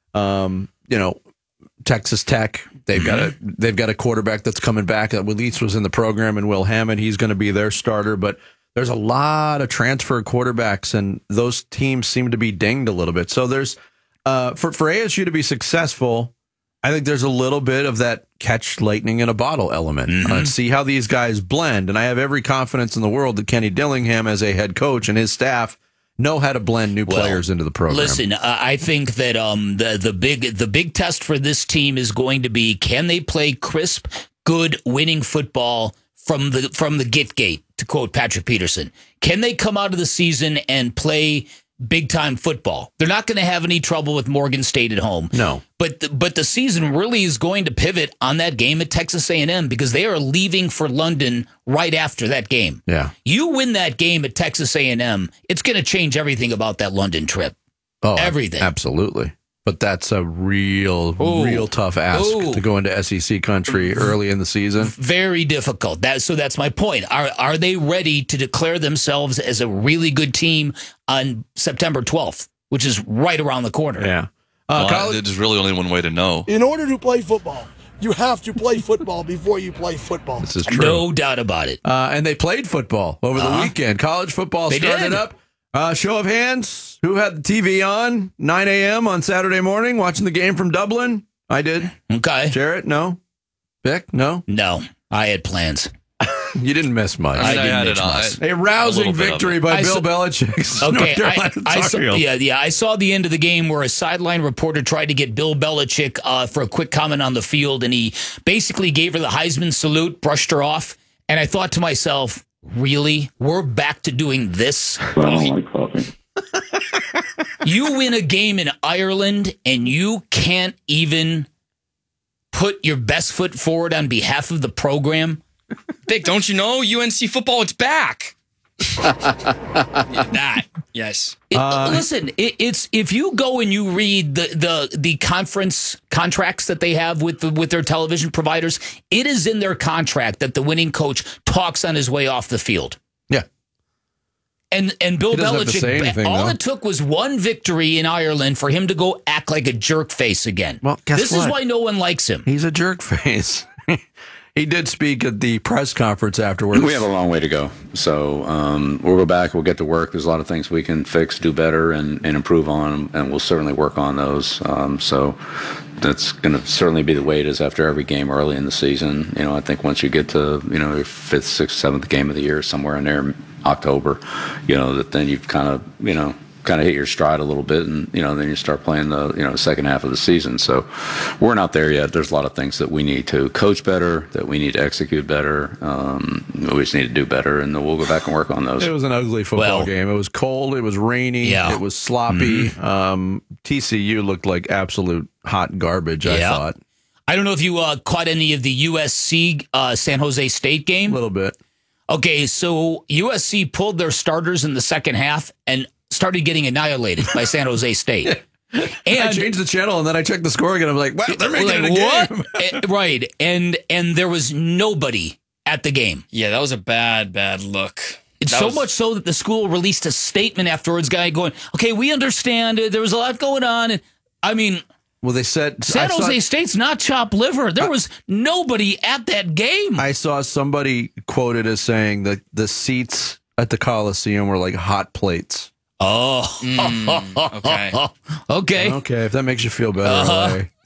um, you know, Texas Tech, they've mm-hmm. got a they've got a quarterback that's coming back that at least was in the program, and Will Hammond, he's going to be their starter. But there's a lot of transfer quarterbacks, and those teams seem to be dinged a little bit. So there's uh, for for A S U to be successful, I think there's a little bit of that catch lightning in a bottle element. Mm-hmm. Uh, see how these guys blend, and I have every confidence in the world that Kenny Dillingham, as a head coach, and his staff know how to blend new players well, into the program. Listen, uh, I think that um, the the big the big test for this team is going to be, can they play crisp, good, winning football from the from the get gate, to quote Patrick Peterson. Can they come out of the season and play big time football? They're not going to have any trouble with Morgan State at home. No. But the, but the season really is going to pivot on that game at Texas A and M, because they are leaving for London right after that game. Yeah. You win that game at Texas A and M, it's going to change everything about that London trip. Oh, everything. Absolutely. But that's a real, Ooh. real tough ask Ooh. to go into S E C country early in the season. Very difficult. That, so that's my point. Are are they ready to declare themselves as a really good team on September twelfth, which is right around the corner? Yeah. Uh, well, there's really only one way to know. In order to play football, you have to play football before you play football. This is true. No doubt about it. Uh, and they played football over uh-huh. the weekend. College football they started did. up. Uh, show of hands. Who had the T V on nine a.m. on Saturday morning watching the game from Dublin? I did. Okay. Jarrett, no. Vic, no. No. I had plans. You didn't miss much. I, mean, I I didn't had miss it, much. A rousing a victory by I Bill saw, Belichick. Okay, I, I saw, yeah, yeah. I saw the end of the game where a sideline reporter tried to get Bill Belichick uh, for a quick comment on the field, and he basically gave her the Heisman salute, brushed her off, and I thought to myself, really? We're back to doing this? I don't like coffee. You win a game in Ireland, and you can't even put your best foot forward on behalf of the program? Vic, don't you know? U N C football, it's back. Yeah, that, yes. It, uh, listen, it, it's if you go and you read the, the the conference contracts that they have with the, with their television providers, it is in their contract that the winning coach talks on his way off the field. Yeah. And and Bill Belichick, anything, all though. it took was one victory in Ireland for him to go act like a jerk face again. Well, guess this what? is why no one likes him. He's a jerk face. He did speak at the press conference afterwards. We have a long way to go. So um, we'll go back. We'll get to work. There's a lot of things we can fix, do better, and, and improve on, and we'll certainly work on those. Um, so that's going to certainly be the way it is after every game early in the season. You know, I think once you get to, you know, your fifth, sixth, seventh game of the year, somewhere in there, October, you know, that then you've kind of, you know, kind of hit your stride a little bit, and you know then you start playing the you know second half of the season. So we're not there yet. There's a lot of things that we need to coach better, that we need to execute better. Um, we just need to do better, and then we'll go back and work on those. It was an ugly football well, game. It was cold. It was rainy. Yeah. It was sloppy. Mm-hmm. Um, T C U looked like absolute hot garbage. I Yeah. thought I don't know if you uh, caught any of the U S C uh, San Jose State game. a little bit. Okay, so U S C pulled their starters in the second half and started getting annihilated by San Jose State. And And I changed the channel, and then I checked the score again. I'm like, wow, they're making like, it a what? game. Eh, right, and and there was nobody at the game. Yeah, that was a bad, bad look. It's That so was- much so that the school released a statement afterwards, guy going, okay, we understand it. There was a lot going on. And I mean, Well, they said San I Jose saw, State's not chopped liver. There was nobody at that game. I saw somebody quoted as saying that the seats at the Coliseum were like hot plates. Oh, Mm, okay. okay. Okay, if that makes you feel better. Uh-huh. Right.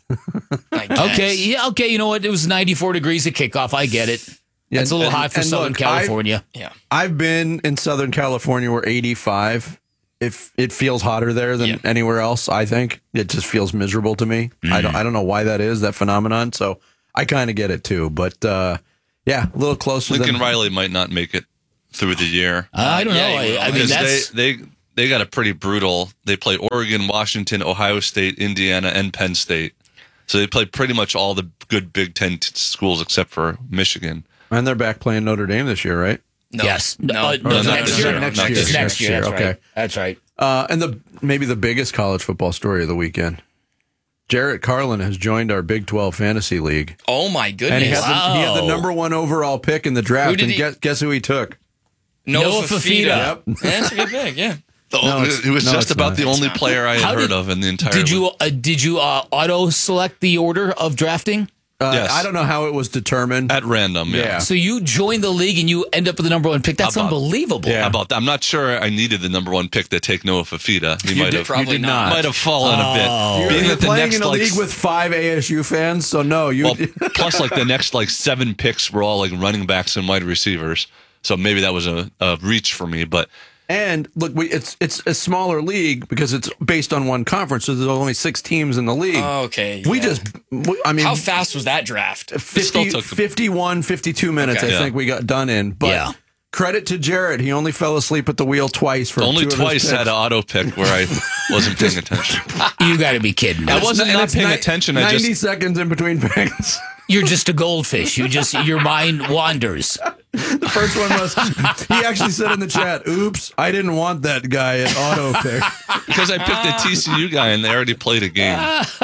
Okay, yeah, okay. You know what? It was ninety-four degrees at kickoff. I get it. Yeah, It's a little and- hot for and Southern look, California. I've, yeah, I've been in Southern California where eighty-five. If it feels hotter there than Yeah. anywhere else, I think it just feels miserable to me. I don't. I don't know why that is, that phenomenon. So I kind of get it too. But uh, yeah, a little closer. Lincoln than, Riley might not make it through the year. I don't Yeah, know. you will. I, I mean, Because that's they, they they got a pretty brutal. They play Oregon, Washington, Ohio State, Indiana, and Penn State. So they play pretty much all the good Big Ten t- schools except for Michigan. and they're back playing Notre Dame this year, right? no, yes. no, Uh, no, no, not next this year. year. Next Not year. this year. Next year. That's Okay. right. That's right. Uh, and the maybe the biggest college football story of the weekend. Jarrett Carlin has joined our Big twelve Fantasy League. Oh my goodness! And he had, Wow. the, he had the number one overall pick in the draft. Who did and he- guess, guess who he took? Noah, Noah Fafita. Fafita. Yep. Yeah, that's a good pick. Yeah. The No, only- it's- it was no, just it's about not. the only player I had How heard did- of in the entire. Did you uh, did you uh, auto select the order of drafting? Uh, Yes. I don't know how it was determined. at random? Yeah. Yeah. So you joined the league and you end up with the number one pick. That's How about- unbelievable. Yeah. How about that? I'm not sure I needed the number one pick to take Noah Fafita. He You might did- have Probably you did not. not. might have fallen Oh. a bit. You're, Being you're that the playing next in a like league with five A S U fans, so no, you. well, plus like the next like seven picks were all like running backs and wide receivers. So maybe that was a, a reach for me, but And look, we, it's it's a smaller league because it's based on one conference, so there's only six teams in the league. Okay. we yeah. just, we, I mean, How fast was that draft? fifty, took- fifty-one, fifty-two minutes, Okay. I Yeah. think we got done in. But Yeah. credit to Jarrett, he only fell asleep at the wheel twice for only two of his twice picks. had an auto pick where I wasn't paying attention. You got to be kidding me. I wasn't And not it's paying ni- attention. I ninety just seconds in between picks. You're just a goldfish. You just your mind wanders. The first one was, he actually said in the chat, oops, I didn't want that guy at auto pick. because I picked a T C U guy and they already played a game.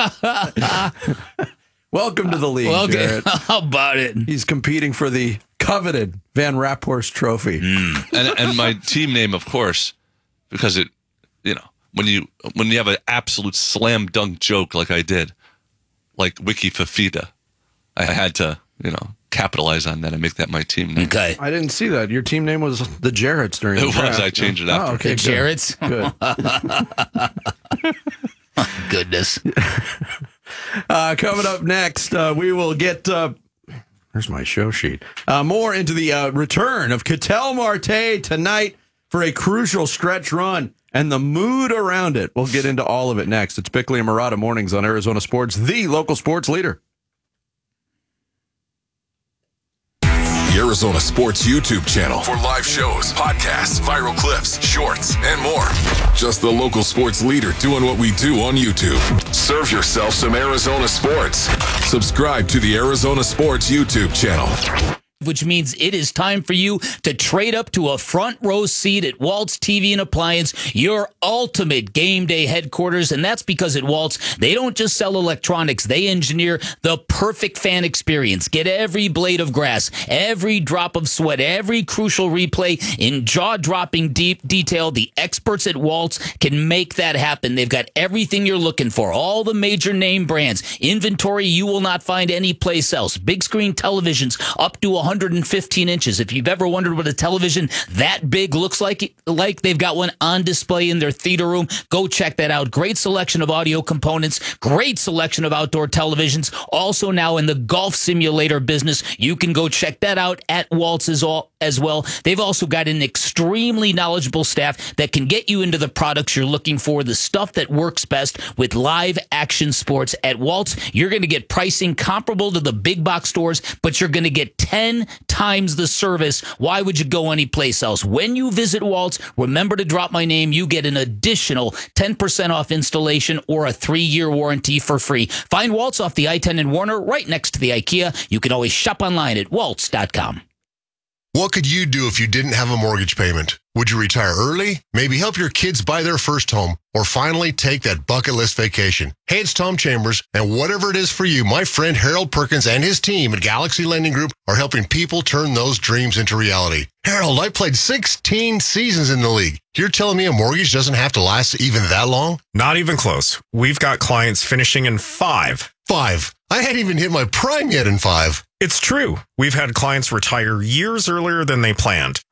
Welcome to the league, Well, okay. Jarrett. How about it? He's competing for the coveted Van Raphorst Trophy. and and my team name, of course, because it, you know, when you when you have an absolute slam dunk joke like I did, like Wiki Fafita, I had to, you know, capitalize on that and make that my team name. Okay. I didn't see that. Your team name was the Jarretts during It the was. draft. I changed it after. Oh, okay, The good. Jarretts. Good. Goodness. Uh, coming up next, uh, we will get. Uh, Here's my show sheet. Uh, more into the uh, return of Ketel Marte tonight for a crucial stretch run and the mood around it. We'll get into all of it next. It's Bickley and Murata Mornings on Arizona Sports, the local sports leader. The Arizona Sports YouTube channel for live shows, podcasts, viral clips, shorts, and more. Just the local sports leader doing what we do on YouTube. Serve yourself some Arizona sports. Subscribe to the Arizona Sports YouTube channel. Which means it is time for you to trade up to a front row seat at Waltz T V and Appliance, your ultimate game day headquarters. And that's because at Waltz, they don't just sell electronics, they engineer the perfect fan experience. Get every blade of grass, every drop of sweat, every crucial replay in jaw-dropping deep detail. The experts at Waltz can make that happen. They've got everything you're looking for, all the major name brands, inventory you will not find anyplace else. Big screen televisions up to one hundred fifteen inches. If you've ever wondered what a television that big looks like, like they've got one on display in their theater room, go check that out. Great selection of audio components, great selection of outdoor televisions. Also now in the golf simulator business, you can go check that out at Waltz as, all, as well. They've also got an extremely knowledgeable staff that can get you into the products you're looking for, the stuff that works best with live action sports. At Waltz, you're going to get pricing comparable to the big box stores, but you're going to get ten times the service. Why would you go anyplace else? When you visit Waltz, remember to drop my name. You get an additional ten percent off installation or a three-year warranty for free. Find Waltz off the I ten in Warner, right next to the IKEA. You can always shop online at waltz dot com. What could you do if you didn't have a mortgage payment? Would you retire early? Maybe help your kids buy their first home? Or finally take that bucket list vacation? Hey, it's Tom Chambers, and whatever it is for you, my friend Harold Perkins and his team at Galaxy Lending Group are helping people turn those dreams into reality. Harold, I played sixteen seasons in the league. You're telling me a mortgage doesn't have to last even that long? Not even close. We've got clients finishing in five. Five. I hadn't even hit my prime yet in five. It's true. We've had clients retire years earlier than they planned.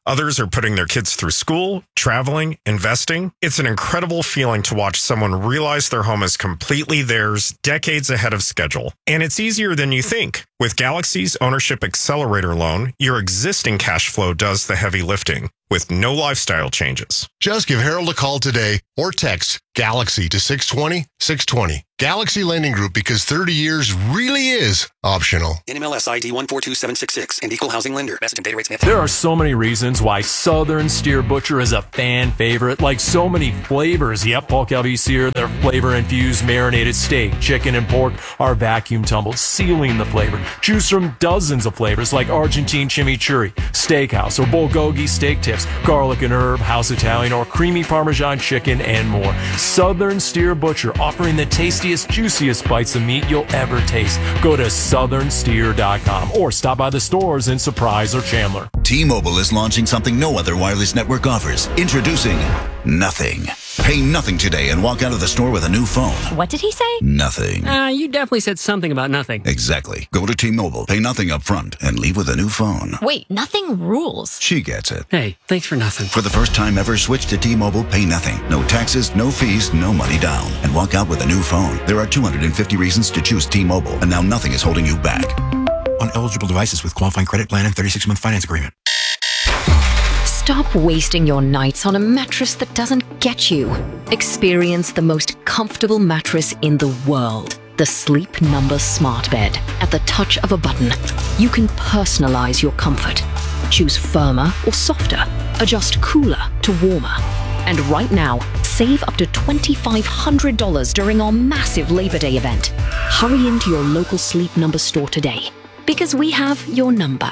Others are putting their kids through school, traveling, investing. It's an incredible feeling to watch someone realize their home is completely theirs, decades ahead of schedule. And it's easier than you think. With Galaxy's Ownership Accelerator loan, your existing cash flow does the heavy lifting with no lifestyle changes. Just give Harold a call today or text Galaxy to six twenty, six twenty. Galaxy Lending Group, because thirty years really is optional. N M L S I D one four two seven six six and Equal Housing Lender. Message and data rates may apply. There are so many reasons why Southern Steer Butcher is a fan favorite, like so many flavors. Yep, Paul Calvisi here, their flavor-infused marinated steak, chicken, and pork are vacuum tumbled, sealing the flavor. Choose from dozens of flavors like Argentine chimichurri, steakhouse, or bulgogi steak tips, garlic and herb, house Italian, or creamy Parmesan chicken, and more. Southern Steer Butcher, offering the tastiest, juiciest bites of meat you'll ever taste. Go to southern steer dot com or stop by the stores in Surprise or Chandler. T-Mobile is launching something no other wireless network offers. Introducing Nothing. Pay nothing today and walk out of the store with a new phone. What did he say? Nothing. Uh, you definitely said something about nothing. Exactly. Go to T-Mobile, pay nothing up front, and leave with a new phone. Wait, nothing rules. She gets it. Hey, thanks for nothing. For the first time ever, switch to T-Mobile, pay nothing. No taxes, no fees, no money down. And walk out with a new phone. There are two hundred fifty reasons to choose T-Mobile, and now nothing is holding you back. On eligible devices with qualifying credit plan and thirty-six month finance agreement. Stop wasting your nights on a mattress that doesn't get you. Experience the most comfortable mattress in the world. The Sleep Number Smart Bed. At the touch of a button, you can personalize your comfort. Choose firmer or softer. Adjust cooler to warmer. And right now, save up to two thousand five hundred dollars during our massive Labor Day event. Hurry into your local Sleep Number store today, because we have your number.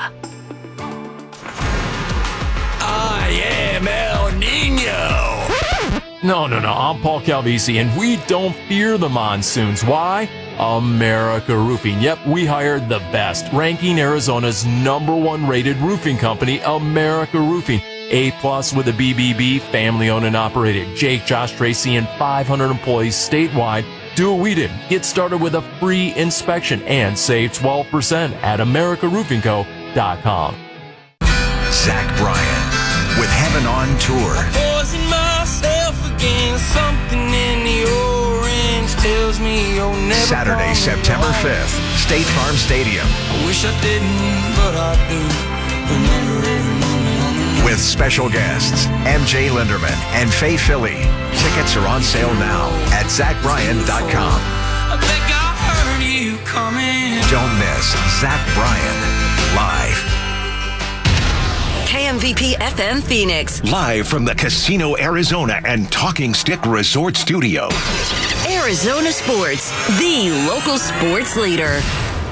I am El Nino. No, no, no. I'm Paul Calvisi, and we don't fear the monsoons. Why? America Roofing. Yep, we hired the best, ranking Arizona's number one rated roofing company, America Roofing. A plus with a B B B, family owned and operated. Jake, Josh, Tracy, and five hundred employees statewide. Do what we did. Get started with a free inspection and save twelve percent at america roofing co dot com. Zach Bryan with Heaven on Tour. Poison myself against something in the orange tells me you'll never Saturday, September fifth, State Farm Stadium. I wish I didn't, but I do. Remember every moment on the With special guests, M J Linderman and Faye Philly. Tickets are on sale now at zach bryan dot com. I think I heard you coming. Don't miss Zach Bryan live. K M V P F M Phoenix. Live from the Casino Arizona and Talking Stick Resort Studio. Arizona Sports, the local sports leader.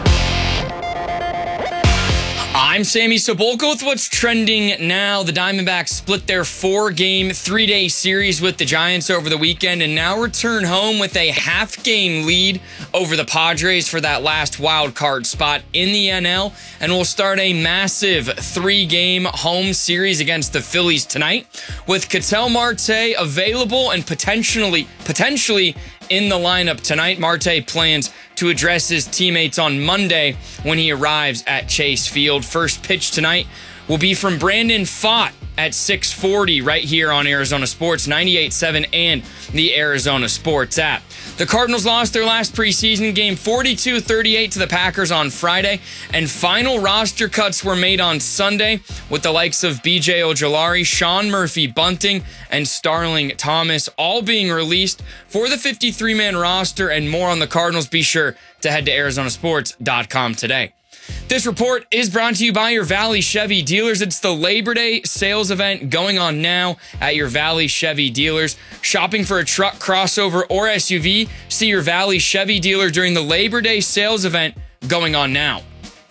I'm Sammy Sabolka with what's trending now. The Diamondbacks split their four-game, three-day series with the Giants over the weekend and now return home with a half-game lead over the Padres for that last wild card spot in the N L, and will start a massive three-game home series against the Phillies tonight with Ketel Marte available and potentially potentially in the lineup tonight. Marte plans to address his teammates on Monday when he arrives at Chase Field. First pitch tonight will be from Brandon Pfaadt at six forty right here on Arizona Sports, ninety-eight point seven and the Arizona Sports app. The Cardinals lost their last preseason game forty-two thirty-eight to the Packers on Friday, and final roster cuts were made on Sunday with the likes of B J Ojulari, Sean Murphy-Bunting, and Starling Thomas all being released for the fifty-three man roster. And more on the Cardinals, be sure to head to arizona sports dot com today. This report is brought to you by your Valley Chevy dealers. It's the Labor Day sales event going on now at your Valley Chevy dealers. Shopping for a truck, crossover, or S U V? See your Valley Chevy dealer during the Labor Day sales event going on now.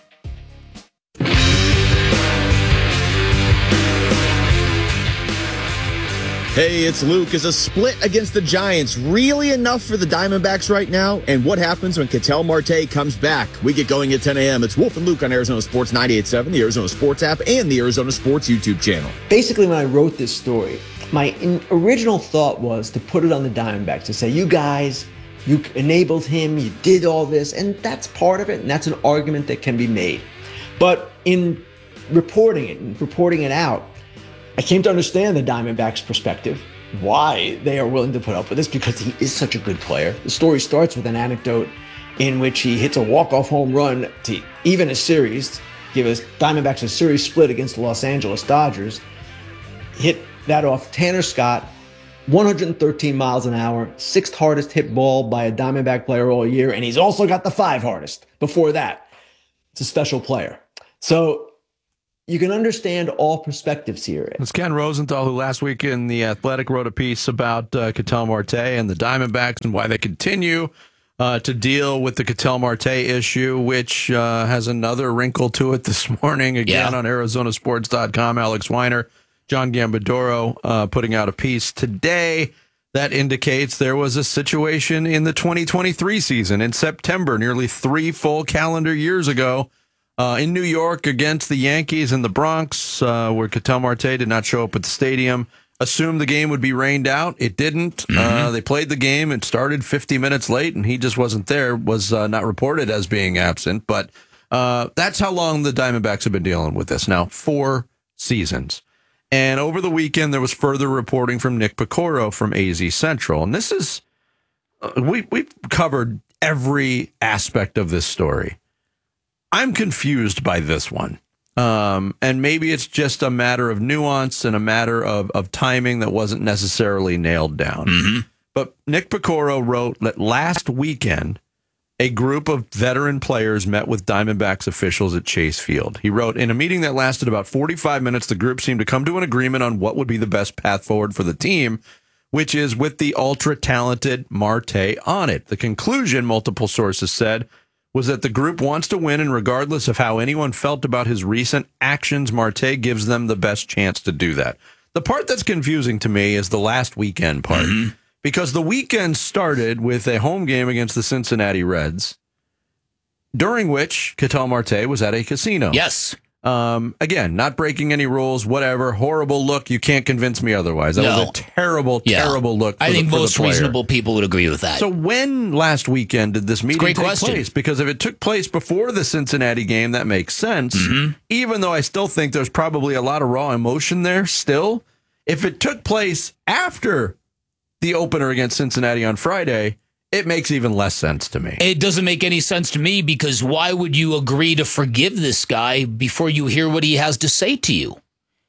Hey, it's Luke. Is a split against the Giants really enough for the Diamondbacks right now? And what happens when Ketel Marte comes back? We get going at ten a.m. It's Wolf and Luke on Arizona Sports ninety-eight point seven, the Arizona Sports app, and the Arizona Sports YouTube channel. Basically, when I wrote this story, my in- original thought was to put it on the Diamondbacks, to say, you guys, you enabled him, you did all this, and that's part of it, and that's an argument that can be made. But in reporting it and reporting it out, I came to understand the Diamondbacks' perspective, why they are willing to put up with this, because he is such a good player. The story starts with an anecdote in which he hits a walk-off home run to even a series, give us Diamondbacks a series split against the Los Angeles Dodgers. Hit that off Tanner Scott, one hundred thirteen miles an hour, sixth hardest hit ball by a Diamondback player all year, and he's also got the five hardest before that. It's a special player. So you can understand all perspectives here. It's Ken Rosenthal, who last week in The Athletic wrote a piece about uh, Ketel Marte and the Diamondbacks and why they continue uh, to deal with the Ketel Marte issue, which uh, has another wrinkle to it this morning. Again, Yeah. on Arizona Sports dot com, Alex Weiner, John Gambadoro uh, putting out a piece today that indicates there was a situation in the twenty twenty-three season in September, nearly three full calendar years ago, Uh, in New York against the Yankees in the Bronx, uh, where Ketel Marte did not show up at the stadium. Assumed the game would be rained out. It didn't. Mm-hmm. Uh, they played the game. It started fifty minutes late, and he just wasn't there, was uh, not reported as being absent. But uh, that's how long the Diamondbacks have been dealing with this now, four seasons. And over the weekend, there was further reporting from Nick Picorro from A Z Central. And this is, uh, we, we've covered every aspect of this story. I'm confused by this one. Um, and maybe it's just a matter of nuance and a matter of, of timing that wasn't necessarily nailed down. Mm-hmm. But Nick Picorro wrote that last weekend, a group of veteran players met with Diamondbacks officials at Chase Field. He wrote, in a meeting that lasted about forty-five minutes, the group seemed to come to an agreement on what would be the best path forward for the team, which is with the ultra-talented Marte on it. The conclusion, multiple sources said, was that the group wants to win, and regardless of how anyone felt about his recent actions, Marte gives them the best chance to do that. The part that's confusing to me is the last weekend part, mm-hmm. because the weekend started with a home game against the Cincinnati Reds, during which Ketel Marte was at a casino. Yes. Um, again, not breaking any rules, whatever. Horrible look. You can't convince me otherwise. That No. was a terrible, Yeah. terrible look. For I think the, for most the player. reasonable people would agree with that. So when last weekend did this meeting great take question. place? Because if it took place before the Cincinnati game, that makes sense. Mm-hmm. Even though I still think there's probably a lot of raw emotion there still. If it took place after the opener against Cincinnati on Friday, it makes even less sense to me. It doesn't make any sense to me, because why would you agree to forgive this guy before you hear what he has to say to you?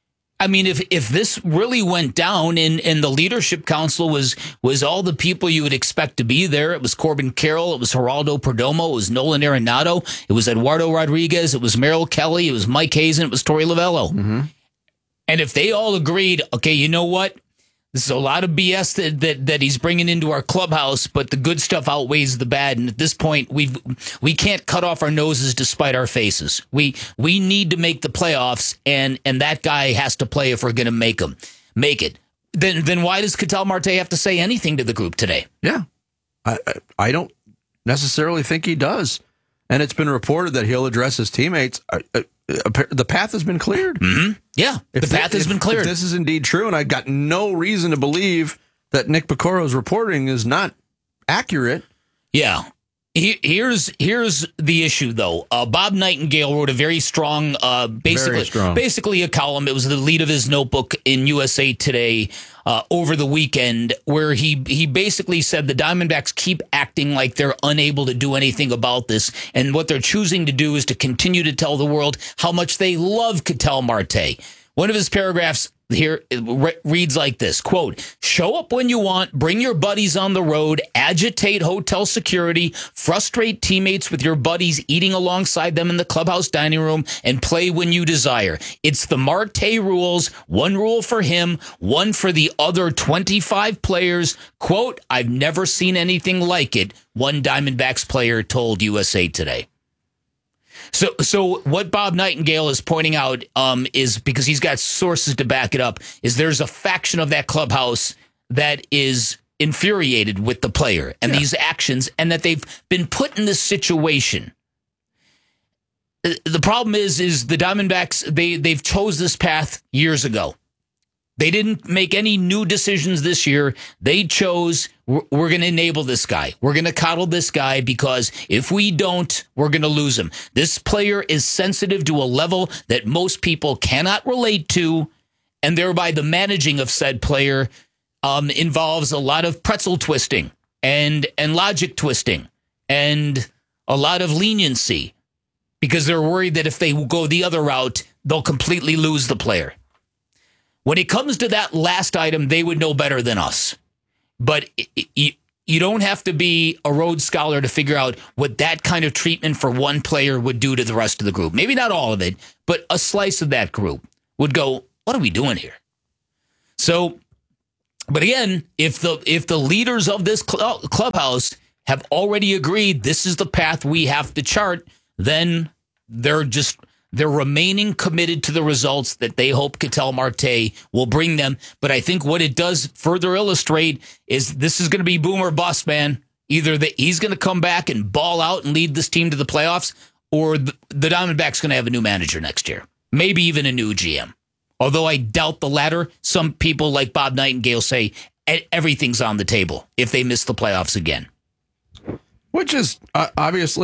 I mean, if if this really went down and, and the leadership council was was all the people you would expect to be there, it was Corbin Carroll, it was Geraldo Perdomo, it was Nolan Arenado, it was Eduardo Rodriguez, it was Merrill Kelly, it was Mike Hazen, it was Torey Lovello. Mm-hmm. And if they all agreed, okay, you know what? This is a lot of B S that, that that he's bringing into our clubhouse, but the good stuff outweighs the bad. And at this point, we we can't cut off our noses despite our faces. We we need to make the playoffs, and and that guy has to play if we're going to make him make it. Then then why does Ketel Marte have to say anything to the group today? Yeah, I I- I don't necessarily think he does. And it's been reported that he'll address his teammates. Uh, uh, the path has been cleared. Mm-hmm. Yeah, If the thi- path has if- been cleared. If this is indeed true, and I've got no reason to believe that Nick Picorro's reporting is not accurate. Yeah. He- Here's here's the issue, though. Uh, Bob Nightingale wrote a very strong, uh, basically, Very strong. basically a column. It was the lead of his notebook in U S A Today uh, over the weekend, where he he basically said the Diamondbacks keep acting like they're unable to do anything about this, and what they're choosing to do is to continue to tell the world how much they love Ketel Marte. One of his paragraphs here re- reads like this, quote, show up when you want, bring your buddies on the road, agitate hotel security, frustrate teammates with your buddies eating alongside them in the clubhouse dining room, and play when you desire. It's the Marte rules, one rule for him, one for the other twenty-five players. Quote, I've never seen anything like it, one Diamondbacks player told U S A Today. So, so what Bob Nightingale is pointing out um, is, because he's got sources to back it up, is there's a faction of that clubhouse that is infuriated with the player and Yeah. these actions, and that they've been put in this situation. The problem is, is the Diamondbacks, they they've chose this path years ago. They didn't make any new decisions this year. They chose, we're, we're going to enable this guy. We're going to coddle this guy, because if we don't, we're going to lose him. This player is sensitive to a level that most people cannot relate to, and thereby the managing of said player um, involves a lot of pretzel twisting and and logic twisting and a lot of leniency because they're worried that if they go the other route, they'll completely lose the player. When it comes to that last item, they would know better than us. But you, you don't have to be a Rhodes Scholar to figure out what that kind of treatment for one player would do to the rest of the group. Maybe not all of it, but a slice of that group would go, what are we doing here? So, but again, if the if the leaders of this cl- clubhouse have already agreed this is the path we have to chart, then they're just they're remaining committed to the results that they hope Ketel Marte will bring them. But I think what it does further illustrate is this is going to be boom or bust, man. Either that he's going to come back and ball out and lead this team to the playoffs, or the, the Diamondbacks going to have a new manager next year, maybe even a new G M. Although I doubt the latter, some people like Bob Nightingale say everything's on the table if they miss the playoffs again. Which is uh, obviously